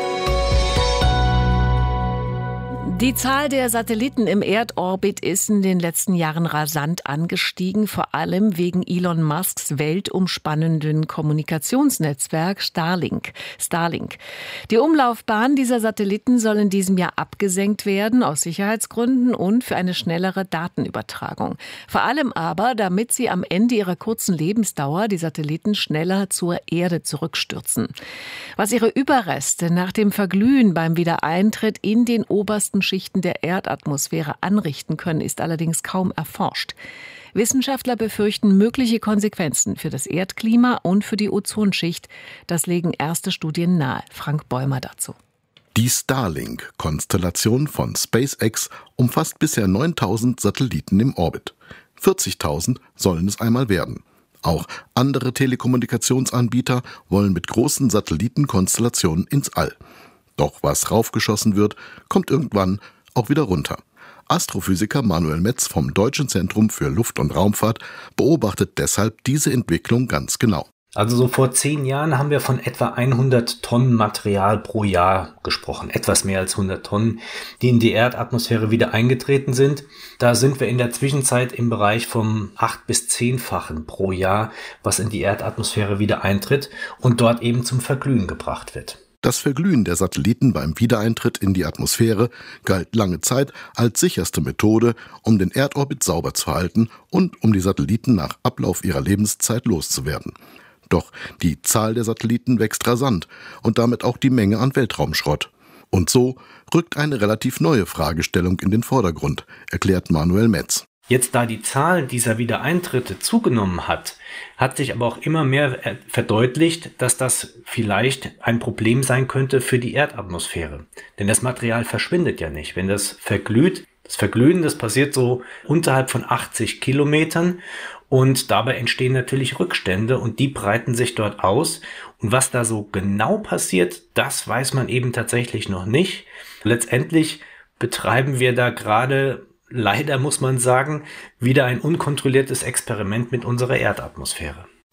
Die Zahl der Satelliten im Erdorbit ist in den letzten Jahren rasant angestiegen, vor allem wegen Elon Musks weltumspannenden Kommunikationsnetzwerk Starlink. Starlink. Die Umlaufbahn dieser Satelliten soll in diesem Jahr abgesenkt werden, aus Sicherheitsgründen und für eine schnellere Datenübertragung. Vor allem aber, damit sie am Ende ihrer kurzen Lebensdauer die Satelliten schneller zur Erde zurückstürzen. Was ihre Überreste nach dem Verglühen beim Wiedereintritt in den obersten Schichten der Erdatmosphäre anrichten können, ist allerdings kaum erforscht. Wissenschaftler befürchten mögliche Konsequenzen für das Erdklima und für die Ozonschicht. Das legen erste Studien nahe. Frank Bäumer dazu. Die Starlink-Konstellation von SpaceX umfasst bisher neuntausend Satelliten im Orbit. vierzigtausend sollen es einmal werden. Auch andere Telekommunikationsanbieter wollen mit großen Satellitenkonstellationen ins All. Doch was raufgeschossen wird, kommt irgendwann auch wieder runter. Astrophysiker Manuel Metz vom Deutschen Zentrum für Luft- und Raumfahrt beobachtet deshalb diese Entwicklung ganz genau. Also so vor zehn Jahren haben wir von etwa hundert Tonnen Material pro Jahr gesprochen. Etwas mehr als hundert Tonnen, die in die Erdatmosphäre wieder eingetreten sind. Da sind wir in der Zwischenzeit im Bereich vom acht- bis zehnfachen pro Jahr, was in die Erdatmosphäre wieder eintritt und dort eben zum Verglühen gebracht wird. Das Verglühen der Satelliten beim Wiedereintritt in die Atmosphäre galt lange Zeit als sicherste Methode, um den Erdorbit sauber zu halten und um die Satelliten nach Ablauf ihrer Lebenszeit loszuwerden. Doch die Zahl der Satelliten wächst rasant und damit auch die Menge an Weltraumschrott. Und so rückt eine relativ neue Fragestellung in den Vordergrund, erklärt Manuel Metz. Jetzt, da die Zahl dieser Wiedereintritte zugenommen hat, hat sich aber auch immer mehr verdeutlicht, dass das vielleicht ein Problem sein könnte für die Erdatmosphäre. Denn das Material verschwindet ja nicht. Wenn das verglüht, das Verglühen, das passiert so unterhalb von achtzig Kilometern und dabei entstehen natürlich Rückstände und die breiten sich dort aus. Und was da so genau passiert, das weiß man eben tatsächlich noch nicht. Letztendlich betreiben wir da gerade, leider muss man sagen, wieder ein unkontrolliertes Experiment mit unserer Erdatmosphäre.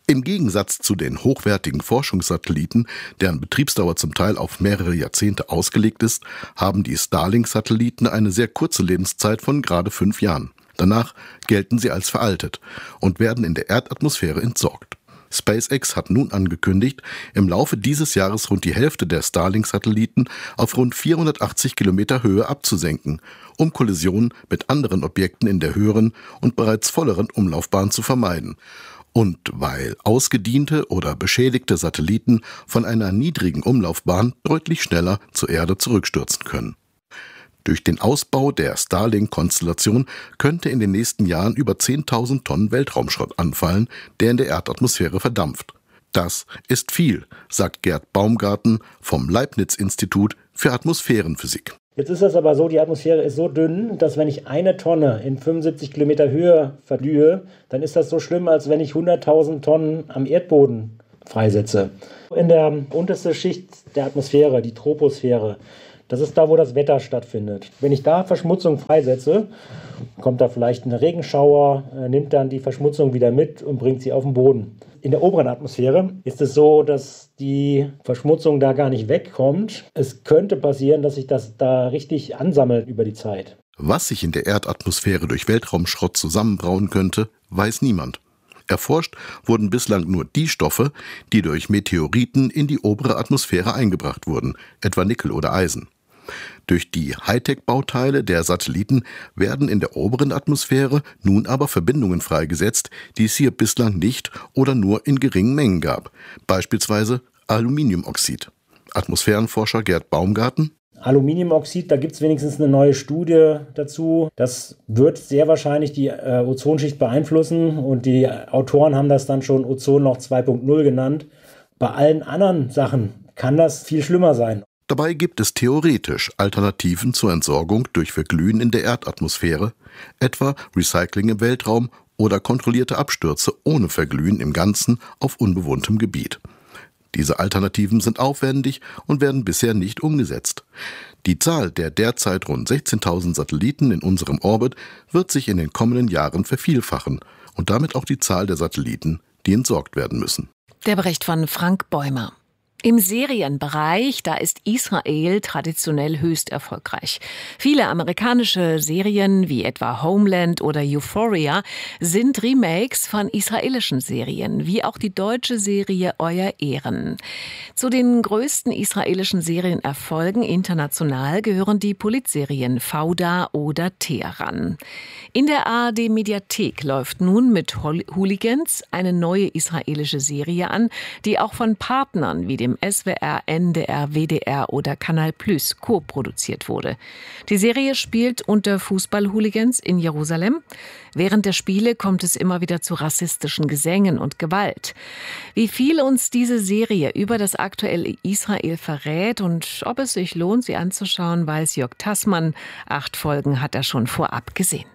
Im Gegensatz zu den hochwertigen Forschungssatelliten, deren Betriebsdauer zum Teil auf mehrere Jahrzehnte ausgelegt ist, haben die Starlink-Satelliten eine sehr kurze Lebenszeit von gerade fünf Jahren. Danach gelten sie als veraltet und werden in der Erdatmosphäre entsorgt. SpaceX hat nun angekündigt, im Laufe dieses Jahres rund die Hälfte der Starlink-Satelliten auf rund vierhundertachtzig Kilometer Höhe abzusenken, um Kollisionen mit anderen Objekten in der höheren und bereits volleren Umlaufbahn zu vermeiden. Und weil ausgediente oder beschädigte Satelliten von einer niedrigen Umlaufbahn deutlich schneller zur Erde zurückstürzen können. Durch den Ausbau der Starlink-Konstellation könnte in den nächsten Jahren über zehntausend Tonnen Weltraumschrott anfallen, der in der Erdatmosphäre verdampft. Das ist viel, sagt Gerd Baumgarten vom Leibniz-Institut für Atmosphärenphysik. Jetzt ist das aber so, die Atmosphäre ist so dünn, dass wenn ich eine Tonne in fünfundsiebzig Kilometer Höhe verglühe, dann ist das so schlimm, als wenn ich hunderttausend Tonnen am Erdboden freisetze. In der untersten Schicht der Atmosphäre, die Troposphäre, das ist da, wo das Wetter stattfindet. Wenn ich da Verschmutzung freisetze, kommt da vielleicht ein Regenschauer, nimmt dann die Verschmutzung wieder mit und bringt sie auf den Boden. In der oberen Atmosphäre ist es so, dass die Verschmutzung da gar nicht wegkommt. Es könnte passieren, dass sich das da richtig ansammelt über die Zeit. Was sich in der Erdatmosphäre durch Weltraumschrott zusammenbrauen könnte, weiß niemand. Erforscht wurden bislang nur die Stoffe, die durch Meteoriten in die obere Atmosphäre eingebracht wurden, etwa Nickel oder Eisen. Durch die Hightech-Bauteile der Satelliten werden in der oberen Atmosphäre nun aber Verbindungen freigesetzt, die es hier bislang nicht oder nur in geringen Mengen gab, beispielsweise Aluminiumoxid. Atmosphärenforscher Gerd Baumgarten: Aluminiumoxid, da gibt es wenigstens eine neue Studie dazu. Das wird sehr wahrscheinlich die äh, Ozonschicht beeinflussen und die Autoren haben das dann schon Ozonloch zwei Punkt null genannt. Bei allen anderen Sachen kann das viel schlimmer sein. Dabei gibt es theoretisch Alternativen zur Entsorgung durch Verglühen in der Erdatmosphäre, etwa Recycling im Weltraum oder kontrollierte Abstürze ohne Verglühen im Ganzen auf unbewohntem Gebiet. Diese Alternativen sind aufwendig und werden bisher nicht umgesetzt. Die Zahl der derzeit rund sechzehntausend Satelliten in unserem Orbit wird sich in den kommenden Jahren vervielfachen und damit auch die Zahl der Satelliten, die entsorgt werden müssen. Der Bericht von Frank Bäumer. Im Serienbereich, da ist Israel traditionell höchst erfolgreich. Viele amerikanische Serien wie etwa Homeland oder Euphoria sind Remakes von israelischen Serien, wie auch die deutsche Serie Euer Ehren. Zu den größten israelischen Serienerfolgen international gehören die Politserien Fauda oder Teheran. In der A R D-Mediathek läuft nun mit Hooligans eine neue israelische Serie an, die auch von Partnern wie dem S W R, N D R, W D R oder Kanal Plus co-produziert wurde. Die Serie spielt unter Fußball-Hooligans in Jerusalem. Während der Spiele kommt es immer wieder zu rassistischen Gesängen und Gewalt. Wie viel uns diese Serie über das aktuelle Israel verrät und ob es sich lohnt, sie anzuschauen, weiß Jörg Tassmann. Acht Folgen hat er schon vorab gesehen.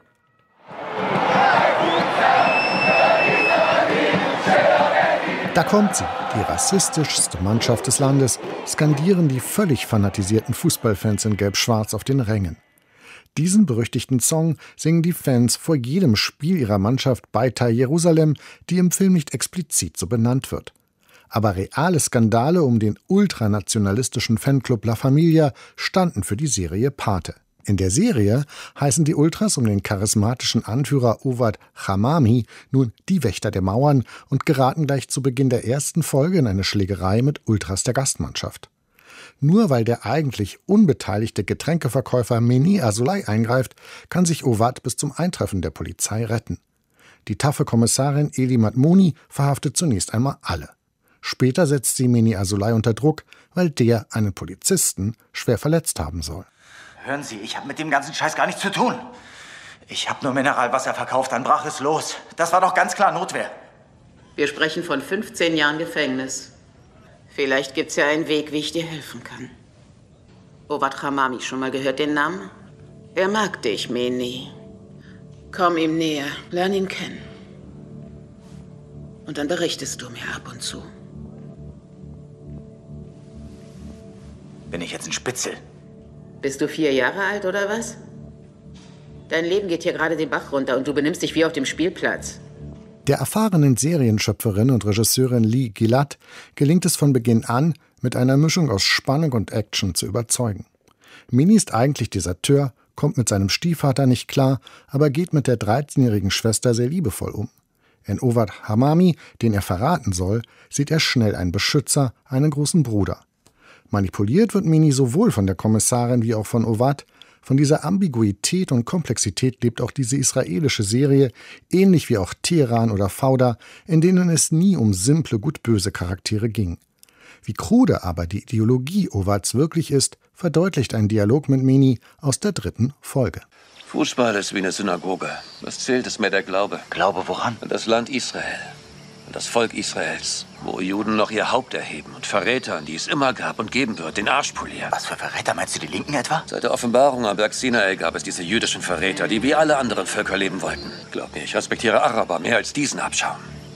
Da kommt sie, die rassistischste Mannschaft des Landes, skandieren die völlig fanatisierten Fußballfans in Gelb-Schwarz auf den Rängen. Diesen berüchtigten Song singen die Fans vor jedem Spiel ihrer Mannschaft Beitar Jerusalem, die im Film nicht explizit so benannt wird. Aber reale Skandale um den ultranationalistischen Fanclub La Familia standen für die Serie Pate. In der Serie heißen die Ultras um den charismatischen Anführer Owad Hamami nun die Wächter der Mauern und geraten gleich zu Beginn der ersten Folge in eine Schlägerei mit Ultras der Gastmannschaft. Nur weil der eigentlich unbeteiligte Getränkeverkäufer Meni Azoulay eingreift, kann sich Owad bis zum Eintreffen der Polizei retten. Die taffe Kommissarin Eli Madmouni verhaftet zunächst einmal alle. Später setzt sie Meni Azoulay unter Druck, weil der einen Polizisten schwer verletzt haben soll. Hören Sie, ich habe mit dem ganzen Scheiß gar nichts zu tun. Ich habe nur Mineralwasser verkauft, dann brach es los. Das war doch ganz klar Notwehr. Wir sprechen von fünfzehn Jahren Gefängnis. Vielleicht gibt's ja einen Weg, wie ich dir helfen kann. Owad Hamami, schon mal gehört den Namen? Er mag dich, Meni. Komm ihm näher, lern ihn kennen. Und dann berichtest du mir ab und zu. Bin ich jetzt ein Spitzel? Bist du vier Jahre alt oder was? Dein Leben geht hier gerade den Bach runter und du benimmst dich wie auf dem Spielplatz. Der erfahrenen Serienschöpferin und Regisseurin Lee Gilad gelingt es von Beginn an, mit einer Mischung aus Spannung und Action zu überzeugen. Mini ist eigentlich Deserteur, kommt mit seinem Stiefvater nicht klar, aber geht mit der dreizehnjährigen Schwester sehr liebevoll um. In Owad Hamami, den er verraten soll, sieht er schnell einen Beschützer, einen großen Bruder. Manipuliert wird Mini sowohl von der Kommissarin wie auch von Owad. Von dieser Ambiguität und Komplexität lebt auch diese israelische Serie, ähnlich wie auch Teheran oder Fauda, in denen es nie um simple gut-böse Charaktere ging. Wie krude aber die Ideologie Owads wirklich ist, verdeutlicht ein Dialog mit Mini aus der dritten Folge. Fußball ist wie eine Synagoge. Was zählt, ist mehr der Glaube. Glaube woran? Und das Land Israel. Und das Volk Israels, wo Juden noch ihr Haupt erheben und Verrätern, die es immer gab und geben wird, den Arsch polieren. Was für Verräter, meinst du die Linken etwa? Seit der Offenbarung am Berg Sinai gab es diese jüdischen Verräter, die wie alle anderen Völker leben wollten. Glaub mir, ich respektiere Araber mehr als diesen Abschaum.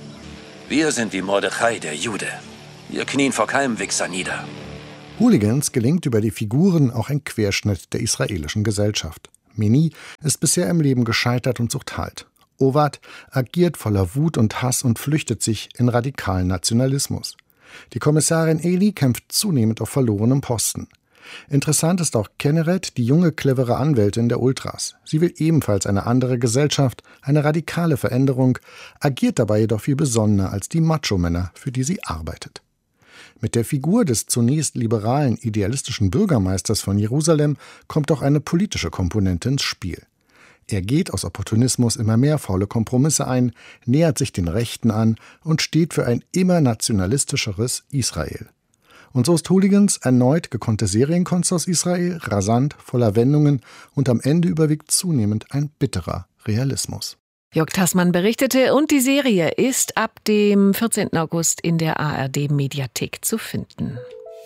Wir sind wie Mordechai, der Jude. Wir knien vor keinem Wichser nieder. Hooligans gelingt über die Figuren auch ein Querschnitt der israelischen Gesellschaft. Mini ist bisher im Leben gescheitert und sucht Halt. Owad agiert voller Wut und Hass und flüchtet sich in radikalen Nationalismus. Die Kommissarin Eli kämpft zunehmend auf verlorenem Posten. Interessant ist auch Kenneret, die junge, clevere Anwältin der Ultras. Sie will ebenfalls eine andere Gesellschaft, eine radikale Veränderung, agiert dabei jedoch viel besonnener als die Macho-Männer, für die sie arbeitet. Mit der Figur des zunächst liberalen, idealistischen Bürgermeisters von Jerusalem kommt auch eine politische Komponente ins Spiel. Er geht aus Opportunismus immer mehr faule Kompromisse ein, nähert sich den Rechten an und steht für ein immer nationalistischeres Israel. Und so ist Hooligans erneut gekonnte Serienkunst aus Israel, rasant, voller Wendungen und am Ende überwiegt zunehmend ein bitterer Realismus. Jörg Tassmann berichtete und die Serie ist ab dem vierzehnten August in der A R D-Mediathek zu finden.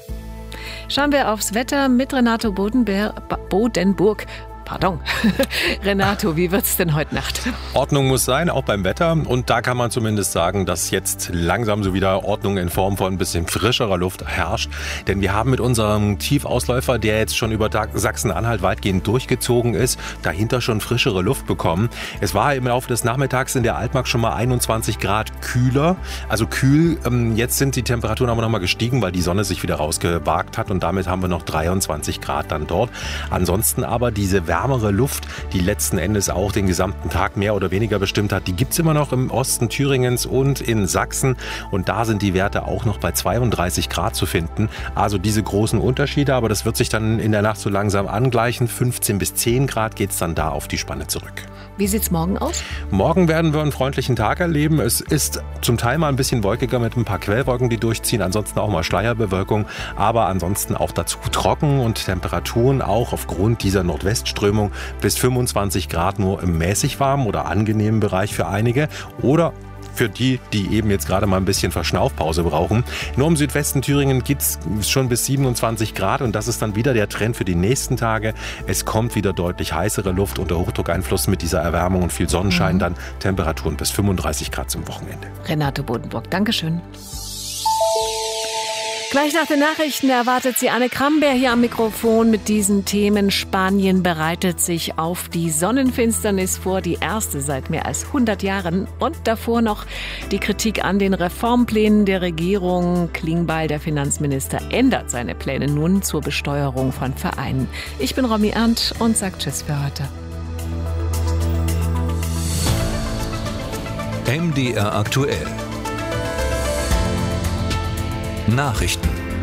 Schauen wir aufs Wetter mit Renato Bodenberg, Bodenburg. Pardon. Renato, wie wird's denn heute Nacht? Ordnung muss sein, auch beim Wetter. Und da kann man zumindest sagen, dass jetzt langsam so wieder Ordnung in Form von ein bisschen frischerer Luft herrscht. Denn wir haben mit unserem Tiefausläufer, der jetzt schon über Sachsen-Anhalt weitgehend durchgezogen ist, dahinter schon frischere Luft bekommen. Es war im Laufe des Nachmittags in der Altmark schon mal einundzwanzig Grad kühler. Also kühl. Jetzt sind die Temperaturen aber noch mal gestiegen, weil die Sonne sich wieder rausgewagt hat. Und damit haben wir noch dreiundzwanzig Grad dann dort. Ansonsten aber diese Wärme wärmere Luft, die letzten Endes auch den gesamten Tag mehr oder weniger bestimmt hat, die gibt es immer noch im Osten Thüringens und in Sachsen. Und da sind die Werte auch noch bei zweiunddreißig Grad zu finden. Also diese großen Unterschiede, aber das wird sich dann in der Nacht so langsam angleichen. fünfzehn bis zehn Grad geht es dann da auf die Spanne zurück. Wie sieht's morgen aus? Morgen werden wir einen freundlichen Tag erleben. Es ist zum Teil mal ein bisschen wolkiger mit ein paar Quellwolken, die durchziehen. Ansonsten auch mal Schleierbewölkung. Aber ansonsten auch dazu trocken und Temperaturen auch aufgrund dieser Nordwestströmung bis fünfundzwanzig Grad nur im mäßig warmen oder angenehmen Bereich für einige. Oder für die, die eben jetzt gerade mal ein bisschen Verschnaufpause brauchen. Nur im Südwesten Thüringen gibt es schon bis siebenundzwanzig Grad und das ist dann wieder der Trend für die nächsten Tage. Es kommt wieder deutlich heißere Luft unter Hochdruckeinfluss mit dieser Erwärmung und viel Sonnenschein, mhm. dann Temperaturen bis fünfunddreißig Grad zum Wochenende. Renate Bodenburg, Dankeschön. Gleich nach den Nachrichten erwartet Sie Anne Kramberg hier am Mikrofon mit diesen Themen. Spanien bereitet sich auf die Sonnenfinsternis vor, die erste seit mehr als hundert Jahren. Und davor noch die Kritik an den Reformplänen der Regierung. Klingbeil, der Finanzminister, ändert seine Pläne nun zur Besteuerung von Vereinen. Ich bin Romy Ernst und sage Tschüss für heute. M D R aktuell. Nachrichten.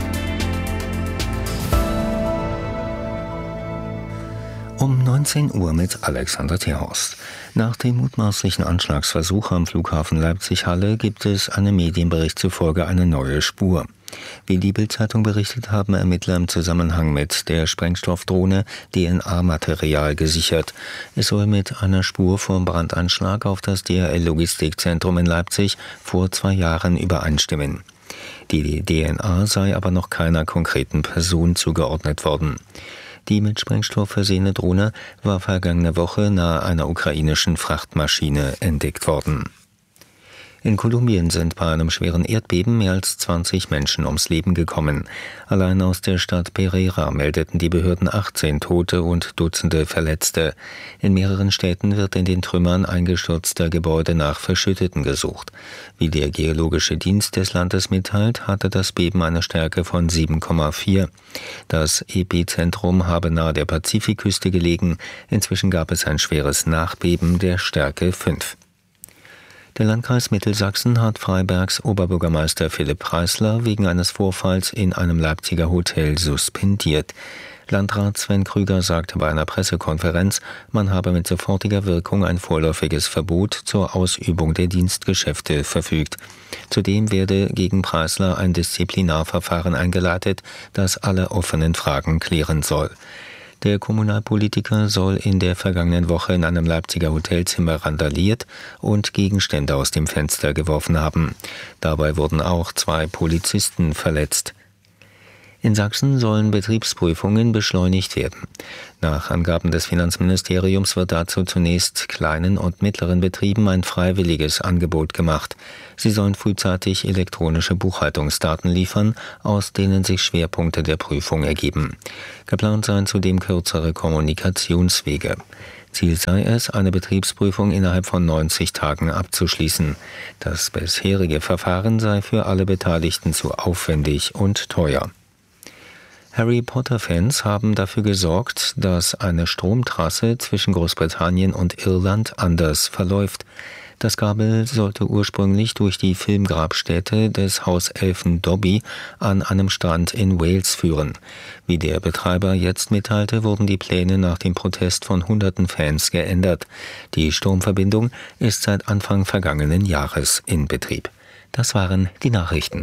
Um neunzehn Uhr mit Alexander Thierhorst. Nach dem mutmaßlichen Anschlagsversuch am Flughafen Leipzig-Halle gibt es einem Medienbericht zufolge eine neue Spur. Wie die Bild-Zeitung berichtet, haben Ermittler im Zusammenhang mit der Sprengstoffdrohne D N A-Material gesichert. Es soll mit einer Spur vom Brandanschlag auf das D H L-Logistikzentrum in Leipzig vor zwei Jahren übereinstimmen. Die D N A sei aber noch keiner konkreten Person zugeordnet worden. Die mit Sprengstoff versehene Drohne war vergangene Woche nahe einer ukrainischen Frachtmaschine entdeckt worden. In Kolumbien sind bei einem schweren Erdbeben mehr als zwanzig Menschen ums Leben gekommen. Allein aus der Stadt Pereira meldeten die Behörden achtzehn Tote und Dutzende Verletzte. In mehreren Städten wird in den Trümmern eingestürzter Gebäude nach Verschütteten gesucht. Wie der Geologische Dienst des Landes mitteilt, hatte das Beben eine Stärke von sieben Komma vier. Das Epizentrum habe nahe der Pazifikküste gelegen. Inzwischen gab es ein schweres Nachbeben der Stärke fünf. Der Landkreis Mittelsachsen hat Freibergs Oberbürgermeister Philipp Preisler wegen eines Vorfalls in einem Leipziger Hotel suspendiert. Landrat Sven Krüger sagte bei einer Pressekonferenz, man habe mit sofortiger Wirkung ein vorläufiges Verbot zur Ausübung der Dienstgeschäfte verfügt. Zudem werde gegen Preisler ein Disziplinarverfahren eingeleitet, das alle offenen Fragen klären soll. Der Kommunalpolitiker soll in der vergangenen Woche in einem Leipziger Hotelzimmer randaliert und Gegenstände aus dem Fenster geworfen haben. Dabei wurden auch zwei Polizisten verletzt. In Sachsen sollen Betriebsprüfungen beschleunigt werden. Nach Angaben des Finanzministeriums wird dazu zunächst kleinen und mittleren Betrieben ein freiwilliges Angebot gemacht. Sie sollen frühzeitig elektronische Buchhaltungsdaten liefern, aus denen sich Schwerpunkte der Prüfung ergeben. Geplant seien zudem kürzere Kommunikationswege. Ziel sei es, eine Betriebsprüfung innerhalb von neunzig Tagen abzuschließen. Das bisherige Verfahren sei für alle Beteiligten zu aufwendig und teuer. Harry Potter-Fans haben dafür gesorgt, dass eine Stromtrasse zwischen Großbritannien und Irland anders verläuft. Das Kabel sollte ursprünglich durch die Filmgrabstätte des Hauselfen Dobby an einem Strand in Wales führen. Wie der Betreiber jetzt mitteilte, wurden die Pläne nach dem Protest von hunderten Fans geändert. Die Stromverbindung ist seit Anfang vergangenen Jahres in Betrieb. Das waren die Nachrichten.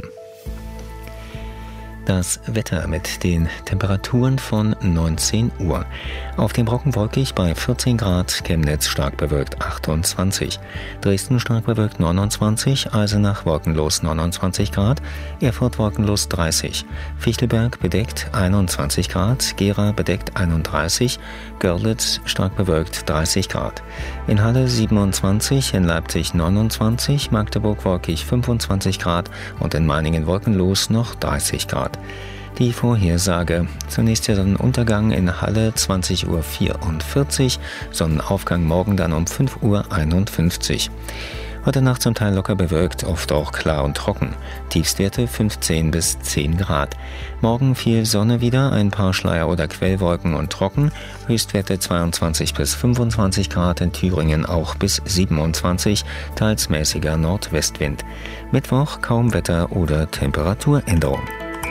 Das Wetter mit den Temperaturen von neunzehn Uhr. Auf dem Brocken wolkig bei vierzehn Grad, Chemnitz stark bewölkt achtundzwanzig, Dresden stark bewölkt neunundzwanzig, Eisenach wolkenlos neunundzwanzig Grad, Erfurt wolkenlos dreißig, Fichtelberg bedeckt einundzwanzig Grad, Gera bedeckt einunddreißig, Görlitz stark bewölkt dreißig Grad. In Halle siebenundzwanzig, in Leipzig neunundzwanzig, Magdeburg wolkig fünfundzwanzig Grad und in Meiningen wolkenlos noch dreißig Grad. Die Vorhersage. Zunächst der Sonnenuntergang in Halle zwanzig Uhr vierundvierzig, Sonnenaufgang morgen dann um fünf Uhr einundfünfzig. Heute Nacht zum Teil locker bewölkt, oft auch klar und trocken. Tiefstwerte fünfzehn bis zehn Grad. Morgen viel Sonne wieder, ein paar Schleier- oder Quellwolken und trocken. Höchstwerte zweiundzwanzig bis fünfundzwanzig Grad, in Thüringen auch bis siebenundzwanzig, teils mäßiger Nordwestwind. Mittwoch kaum Wetter- oder Temperaturänderung.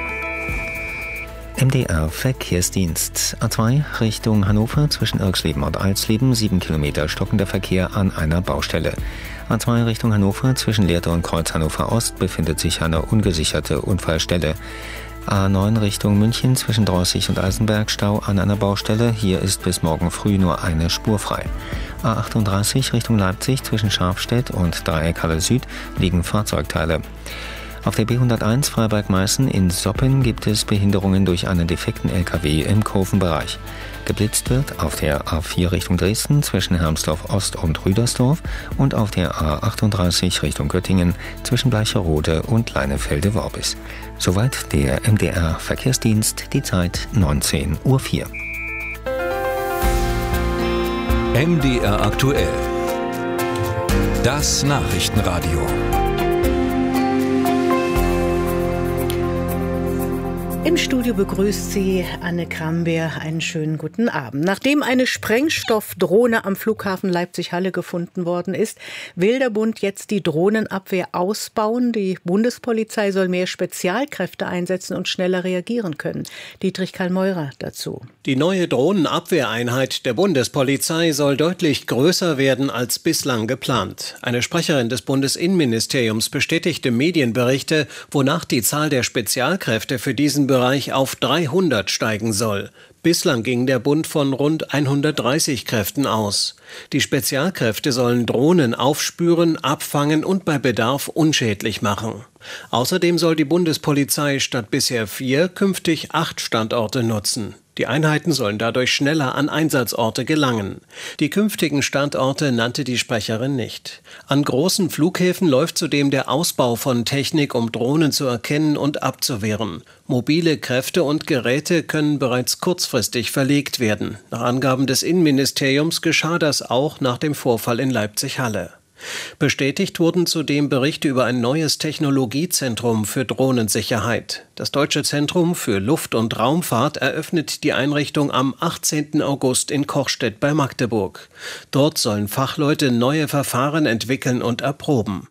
M D R Verkehrsdienst. A zwei Richtung Hannover zwischen Irksleben und Alsleben, sieben Kilometer stockender Verkehr an einer Baustelle. A zwei Richtung Hannover zwischen Lehrte und Kreuz Hannover Ost befindet sich eine ungesicherte Unfallstelle. A neun Richtung München zwischen Drossig und Eisenberg Stau an einer Baustelle. Hier ist bis morgen früh nur eine Spur frei. A achtunddreißig Richtung Leipzig zwischen Scharfstedt und Dreieckhalle Süd liegen Fahrzeugteile. Auf der B hunderteins Freiberg-Meißen in Soppen gibt es Behinderungen durch einen defekten L K W im Kurvenbereich. Geblitzt wird auf der A vier Richtung Dresden zwischen Hermsdorf Ost und Rüdersdorf und auf der A achtunddreißig Richtung Göttingen zwischen Bleicherode und Leinefelde-Worbis. Soweit der M D R Verkehrsdienst, die Zeit neunzehn Uhr vier. M D R aktuell. Das Nachrichtenradio. Im Studio begrüßt Sie Anne Krambeer. Einen schönen guten Abend. Nachdem eine Sprengstoffdrohne am Flughafen Leipzig-Halle gefunden worden ist, will der Bund jetzt die Drohnenabwehr ausbauen. Die Bundespolizei soll mehr Spezialkräfte einsetzen und schneller reagieren können. Dietrich Kallmeurer dazu. Die neue Drohnenabwehreinheit der Bundespolizei soll deutlich größer werden als bislang geplant. Eine Sprecherin des Bundesinnenministeriums bestätigte Medienberichte, wonach die Zahl der Spezialkräfte für diesen Bereich auf dreihundert steigen soll. Bislang ging der Bund von rund hundertdreißig Kräften aus. Die Spezialkräfte sollen Drohnen aufspüren, abfangen und bei Bedarf unschädlich machen. Außerdem soll die Bundespolizei statt bisher vier künftig acht Standorte nutzen. Die Einheiten sollen dadurch schneller an Einsatzorte gelangen. Die künftigen Standorte nannte die Sprecherin nicht. An großen Flughäfen läuft zudem der Ausbau von Technik, um Drohnen zu erkennen und abzuwehren. Mobile Kräfte und Geräte können bereits kurzfristig verlegt werden. Nach Angaben des Innenministeriums geschah das auch nach dem Vorfall in Leipzig-Halle. Bestätigt wurden zudem Berichte über ein neues Technologiezentrum für Drohnensicherheit. Das Deutsche Zentrum für Luft- und Raumfahrt eröffnet die Einrichtung am achtzehnten August in Kochstedt bei Magdeburg. Dort sollen Fachleute neue Verfahren entwickeln und erproben.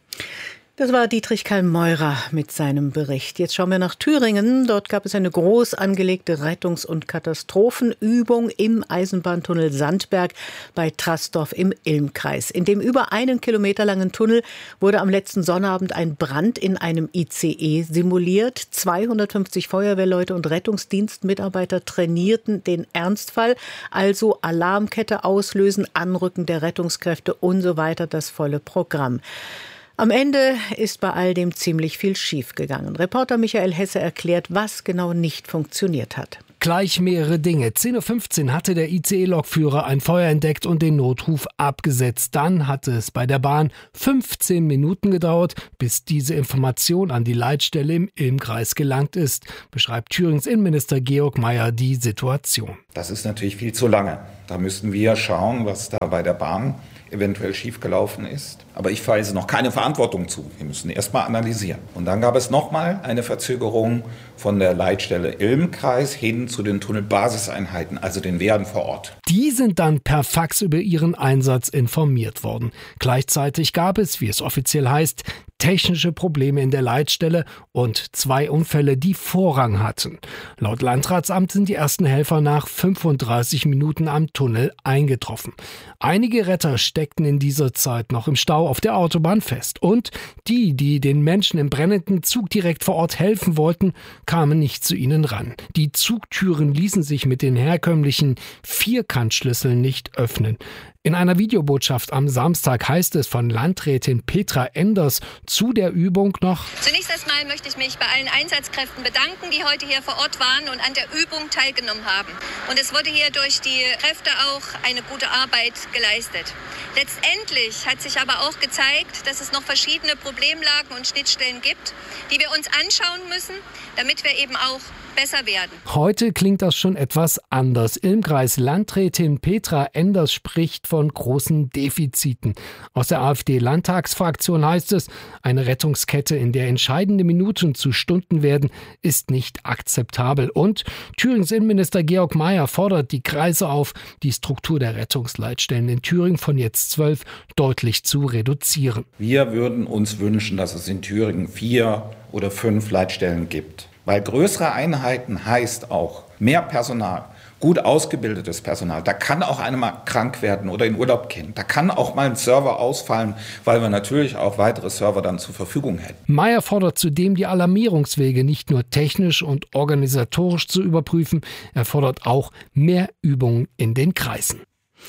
Das war Dietrich Kallmeurer mit seinem Bericht. Jetzt schauen wir nach Thüringen. Dort gab es eine groß angelegte Rettungs- und Katastrophenübung im Eisenbahntunnel Sandberg bei Trastorf im Ilmkreis. In dem über einen Kilometer langen Tunnel wurde am letzten Sonnabend ein Brand in einem I C E simuliert. zweihundertfünfzig Feuerwehrleute und Rettungsdienstmitarbeiter trainierten den Ernstfall, also Alarmkette auslösen, Anrücken der Rettungskräfte und so weiter, das volle Programm. Am Ende ist bei all dem ziemlich viel schiefgegangen. Reporter Michael Hesse erklärt, was genau nicht funktioniert hat. Gleich mehrere Dinge. zehn Uhr fünfzehn hatte der I C E-Lokführer ein Feuer entdeckt und den Notruf abgesetzt. Dann hatte es bei der Bahn fünfzehn Minuten gedauert, bis diese Information an die Leitstelle im Ilmkreis gelangt ist, beschreibt Thürings Innenminister Georg Mayer die Situation. Das ist natürlich viel zu lange. Da müssten wir schauen, was da bei der Bahn eventuell schiefgelaufen ist. Aber ich weise noch keine Verantwortung zu. Wir müssen erst mal analysieren. Und dann gab es nochmal eine Verzögerung von der Leitstelle Ilmkreis hin zu den Tunnelbasiseinheiten, also den Wehren vor Ort. Die sind dann per Fax über ihren Einsatz informiert worden. Gleichzeitig gab es, wie es offiziell heißt, technische Probleme in der Leitstelle und zwei Unfälle, die Vorrang hatten. Laut Landratsamt sind die ersten Helfer nach fünfunddreißig Minuten am Tunnel eingetroffen. Einige Retter steckten in dieser Zeit noch im Stau auf der Autobahn fest. Und die, die den Menschen im brennenden Zug direkt vor Ort helfen wollten, kamen nicht zu ihnen ran. Die Zugtüren ließen sich mit den herkömmlichen Vierkantschlüsseln nicht öffnen. In einer Videobotschaft am Samstag heißt es von Landrätin Petra Enders zu der Übung noch: Zunächst einmal möchte ich mich bei allen Einsatzkräften bedanken, die heute hier vor Ort waren und an der Übung teilgenommen haben. Und es wurde hier durch die Kräfte auch eine gute Arbeit geleistet. Letztendlich hat sich aber auch gezeigt, dass es noch verschiedene Problemlagen und Schnittstellen gibt, die wir uns anschauen müssen, damit wir eben auch besser werden. Heute klingt das schon etwas anders. Ilmkreis Landrätin Petra Enders spricht von großen Defiziten. Aus der AfD-Landtagsfraktion heißt es, eine Rettungskette, in der entscheidende Minuten zu Stunden werden, ist nicht akzeptabel. Und Thürings Innenminister Georg Mayer fordert die Kreise auf, die Struktur der Rettungsleitstellen in Thüringen von jetzt zwölf deutlich zu reduzieren. Wir würden uns wünschen, dass es in Thüringen vier oder fünf Leitstellen gibt. Weil größere Einheiten heißt auch mehr Personal, gut ausgebildetes Personal. Da kann auch einer mal krank werden oder in Urlaub gehen. Da kann auch mal ein Server ausfallen, weil wir natürlich auch weitere Server dann zur Verfügung hätten. Mayer fordert zudem, die Alarmierungswege nicht nur technisch und organisatorisch zu überprüfen. Er fordert auch mehr Übungen in den Kreisen.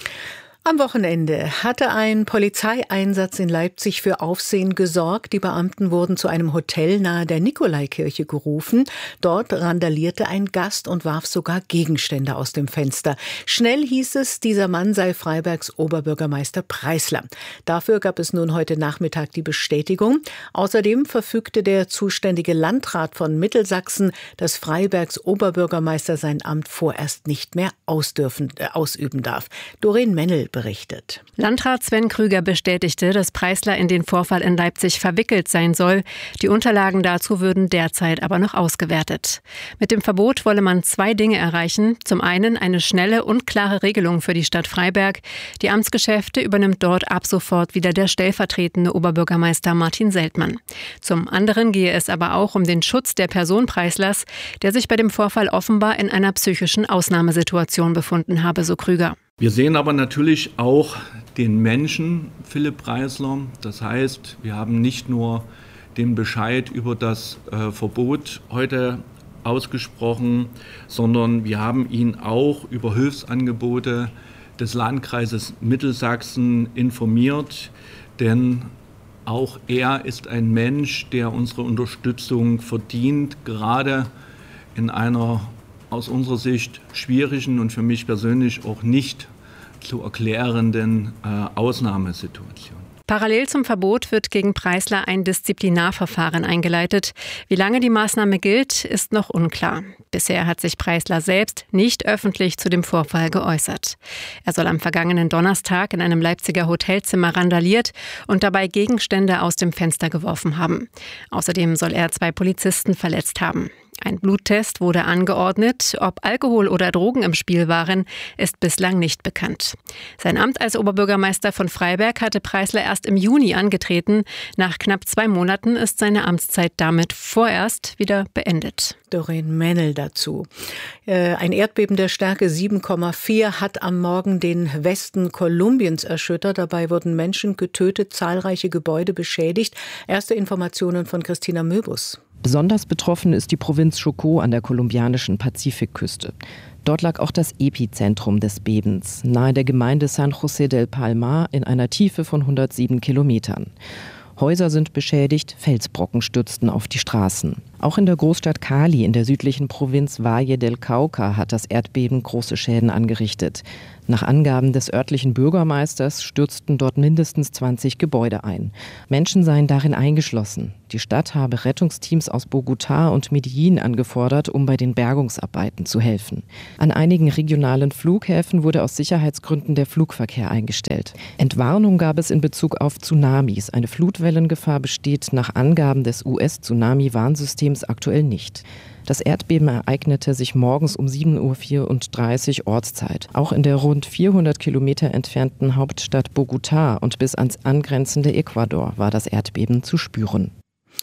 Am Wochenende hatte ein Polizeieinsatz in Leipzig für Aufsehen gesorgt. Die Beamten wurden zu einem Hotel nahe der Nikolaikirche gerufen. Dort randalierte ein Gast und warf sogar Gegenstände aus dem Fenster. Schnell hieß es, dieser Mann sei Freibergs Oberbürgermeister Preisler. Dafür gab es nun heute Nachmittag die Bestätigung. Außerdem verfügte der zuständige Landrat von Mittelsachsen, dass Freibergs Oberbürgermeister sein Amt vorerst nicht mehr ausdürfen, äh, ausüben darf. Doreen Mennel berichtet. Landrat Sven Krüger bestätigte, dass Preisler in den Vorfall in Leipzig verwickelt sein soll. Die Unterlagen dazu würden derzeit aber noch ausgewertet. Mit dem Verbot wolle man zwei Dinge erreichen. Zum einen eine schnelle und klare Regelung für die Stadt Freiberg. Die Amtsgeschäfte übernimmt dort ab sofort wieder der stellvertretende Oberbürgermeister Martin Seltmann. Zum anderen gehe es aber auch um den Schutz der Person Preislers, der sich bei dem Vorfall offenbar in einer psychischen Ausnahmesituation befunden habe, so Krüger. Wir sehen aber natürlich auch den Menschen Philipp Preisler. Das heißt, wir haben nicht nur den Bescheid über das äh, Verbot heute ausgesprochen, sondern wir haben ihn auch über Hilfsangebote des Landkreises Mittelsachsen informiert. Denn auch er ist ein Mensch, der unsere Unterstützung verdient, gerade in einer aus unserer Sicht schwierigen und für mich persönlich auch nicht zu erklärenden äh, Ausnahmesituation. Parallel zum Verbot wird gegen Preissler ein Disziplinarverfahren eingeleitet. Wie lange die Maßnahme gilt, ist noch unklar. Bisher hat sich Preissler selbst nicht öffentlich zu dem Vorfall geäußert. Er soll am vergangenen Donnerstag in einem Leipziger Hotelzimmer randaliert und dabei Gegenstände aus dem Fenster geworfen haben. Außerdem soll er zwei Polizisten verletzt haben. Ein Bluttest wurde angeordnet. Ob Alkohol oder Drogen im Spiel waren, ist bislang nicht bekannt. Sein Amt als Oberbürgermeister von Freiberg hatte Preissler erst im Juni angetreten. Nach knapp zwei Monaten ist seine Amtszeit damit vorerst wieder beendet. Doreen Männel dazu. Ein Erdbeben der Stärke sieben Komma vier hat am Morgen den Westen Kolumbiens erschüttert. Dabei wurden Menschen getötet, zahlreiche Gebäude beschädigt. Erste Informationen von Christina Möbus. Besonders betroffen ist die Provinz Chocó an der kolumbianischen Pazifikküste. Dort lag auch das Epizentrum des Bebens, nahe der Gemeinde San José del Palmar in einer Tiefe von hundertsieben Kilometern. Häuser sind beschädigt, Felsbrocken stürzten auf die Straßen. Auch in der Großstadt Cali in der südlichen Provinz Valle del Cauca hat das Erdbeben große Schäden angerichtet. Nach Angaben des örtlichen Bürgermeisters stürzten dort mindestens zwanzig Gebäude ein. Menschen seien darin eingeschlossen. Die Stadt habe Rettungsteams aus Bogotá und Medellín angefordert, um bei den Bergungsarbeiten zu helfen. An einigen regionalen Flughäfen wurde aus Sicherheitsgründen der Flugverkehr eingestellt. Entwarnung gab es in Bezug auf Tsunamis. Eine Flutwellengefahr besteht nach Angaben des U S-Tsunami-Warnsystems aktuell nicht. Das Erdbeben ereignete sich morgens um sieben Uhr vierunddreißig Ortszeit. Auch in der rund vierhundert Kilometer entfernten Hauptstadt Bogotá und bis ans angrenzende Ecuador war das Erdbeben zu spüren.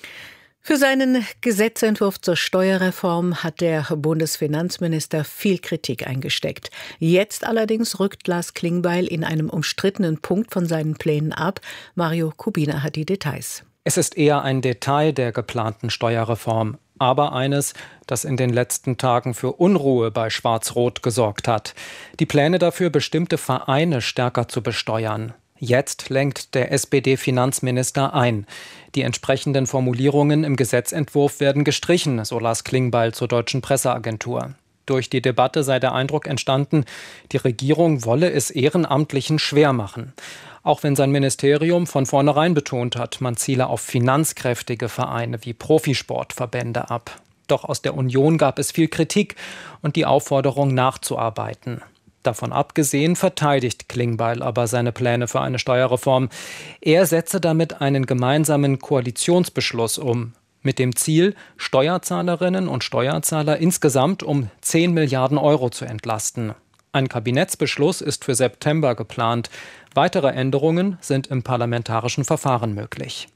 Für seinen Gesetzentwurf zur Steuerreform hat der Bundesfinanzminister viel Kritik eingesteckt. Jetzt allerdings rückt Lars Klingbeil in einem umstrittenen Punkt von seinen Plänen ab. Mario Kubina hat die Details. Es ist eher ein Detail der geplanten Steuerreform, aber eines, das in den letzten Tagen für Unruhe bei Schwarz-Rot gesorgt hat. Die Pläne dafür, bestimmte Vereine stärker zu besteuern. Jetzt lenkt der S P D-Finanzminister ein. Die entsprechenden Formulierungen im Gesetzentwurf werden gestrichen, so Lars Klingbeil zur Deutschen Presseagentur. Durch die Debatte sei der Eindruck entstanden, die Regierung wolle es Ehrenamtlichen schwer machen. Auch wenn sein Ministerium von vornherein betont hat, man ziele auf finanzkräftige Vereine wie Profisportverbände ab. Doch aus der Union gab es viel Kritik und die Aufforderung nachzuarbeiten. Davon abgesehen verteidigt Klingbeil aber seine Pläne für eine Steuerreform. Er setze damit einen gemeinsamen Koalitionsbeschluss um, mit dem Ziel, Steuerzahlerinnen und Steuerzahler insgesamt um zehn Milliarden Euro zu entlasten. Ein Kabinettsbeschluss ist für September geplant. Weitere Änderungen sind im parlamentarischen Verfahren möglich.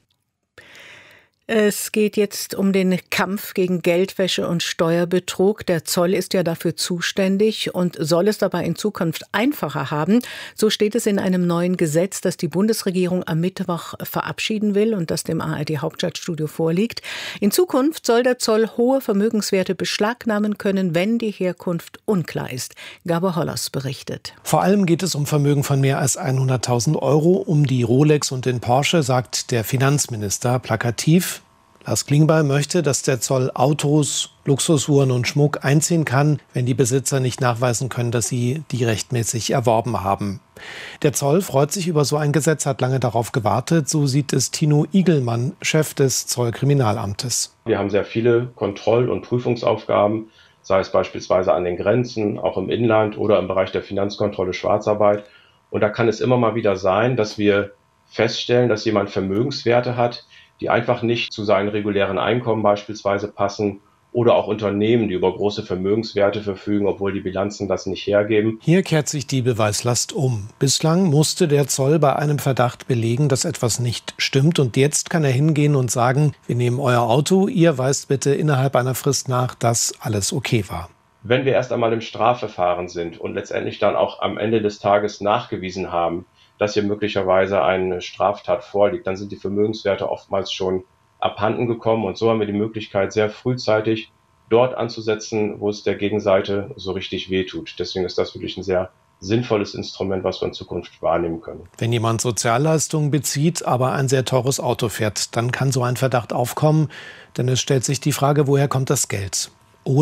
Es geht jetzt um den Kampf gegen Geldwäsche und Steuerbetrug. Der Zoll ist ja dafür zuständig und soll es dabei in Zukunft einfacher haben. So steht es in einem neuen Gesetz, das die Bundesregierung am Mittwoch verabschieden will und das dem A R D-Hauptstadtstudio vorliegt. In Zukunft soll der Zoll hohe Vermögenswerte beschlagnahmen können, wenn die Herkunft unklar ist. Gabor Hollers berichtet. Vor allem geht es um Vermögen von mehr als hunderttausend Euro, um die Rolex und den Porsche, sagt der Finanzminister plakativ. Lars Klingbeil möchte, dass der Zoll Autos, Luxusuhren und Schmuck einziehen kann, wenn die Besitzer nicht nachweisen können, dass sie die rechtmäßig erworben haben. Der Zoll freut sich über so ein Gesetz, hat lange darauf gewartet. So sieht es Tino Igelmann, Chef des Zollkriminalamtes. Wir haben sehr viele Kontroll- und Prüfungsaufgaben, sei es beispielsweise an den Grenzen, auch im Inland oder im Bereich der Finanzkontrolle Schwarzarbeit. Und da kann es immer mal wieder sein, dass wir feststellen, dass jemand Vermögenswerte hat, die einfach nicht zu seinen regulären Einkommen beispielsweise passen, oder auch Unternehmen, die über große Vermögenswerte verfügen, obwohl die Bilanzen das nicht hergeben. Hier kehrt sich die Beweislast um. Bislang musste der Zoll bei einem Verdacht belegen, dass etwas nicht stimmt, und jetzt kann er hingehen und sagen, wir nehmen euer Auto, ihr weist bitte innerhalb einer Frist nach, dass alles okay war. Wenn wir erst einmal im Strafverfahren sind und letztendlich dann auch am Ende des Tages nachgewiesen haben, dass hier möglicherweise eine Straftat vorliegt, dann sind die Vermögenswerte oftmals schon abhanden gekommen. Und so haben wir die Möglichkeit, sehr frühzeitig dort anzusetzen, wo es der Gegenseite so richtig wehtut. Deswegen ist das wirklich ein sehr sinnvolles Instrument, was wir in Zukunft wahrnehmen können. Wenn jemand Sozialleistungen bezieht, aber ein sehr teures Auto fährt, dann kann so ein Verdacht aufkommen, denn es stellt sich die Frage, woher kommt das Geld? Oder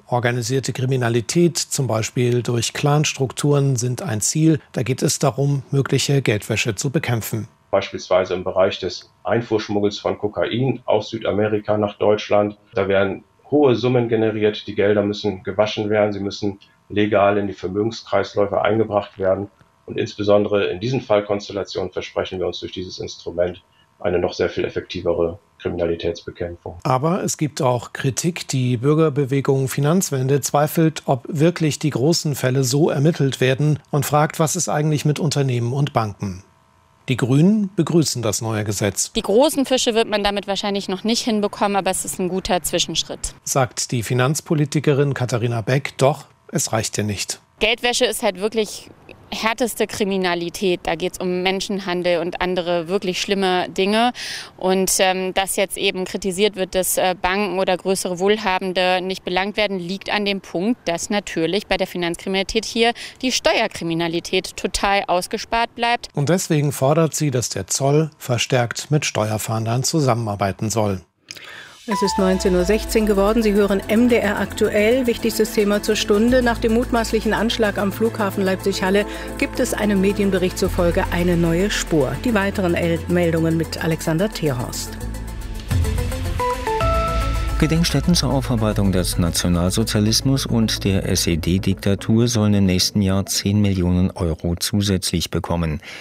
Organisierte Kriminalität, zum Beispiel durch Clanstrukturen, sind ein Ziel. Da geht es darum, mögliche Geldwäsche zu bekämpfen. Beispielsweise im Bereich des Einfuhrschmuggels von Kokain aus Südamerika nach Deutschland. Da werden hohe Summen generiert, die Gelder müssen gewaschen werden, sie müssen legal in die Vermögenskreisläufe eingebracht werden. Und insbesondere in diesen Fallkonstellationen versprechen wir uns durch dieses Instrument eine noch sehr viel effektivere Kriminalitätsbekämpfung. Aber es gibt auch Kritik. Die Bürgerbewegung Finanzwende zweifelt, ob wirklich die großen Fälle so ermittelt werden und fragt, was ist eigentlich mit Unternehmen und Banken. Die Grünen begrüßen das neue Gesetz. Die großen Fische wird man damit wahrscheinlich noch nicht hinbekommen, aber es ist ein guter Zwischenschritt. Sagt die Finanzpolitikerin Katharina Beck, doch es reicht ja nicht. Geldwäsche ist halt wirklich härteste Kriminalität. Da geht es um Menschenhandel und andere wirklich schlimme Dinge. Und ähm, dass jetzt eben kritisiert wird, dass äh, Banken oder größere Wohlhabende nicht belangt werden, liegt an dem Punkt, dass natürlich bei der Finanzkriminalität hier die Steuerkriminalität total ausgespart bleibt. Und deswegen fordert sie, dass der Zoll verstärkt mit Steuerfahndern zusammenarbeiten soll. Es ist neunzehn Uhr sechzehn geworden. Sie hören M D R aktuell. Wichtigstes Thema zur Stunde. Nach dem mutmaßlichen Anschlag am Flughafen Leipzig-Halle gibt es einem Medienbericht zufolge eine neue Spur. Die weiteren El- Meldungen mit Alexander Terhorst. Gedenkstätten zur Aufarbeitung des Nationalsozialismus und der S E D-Diktatur sollen im nächsten Jahr zehn Millionen Euro zusätzlich bekommen.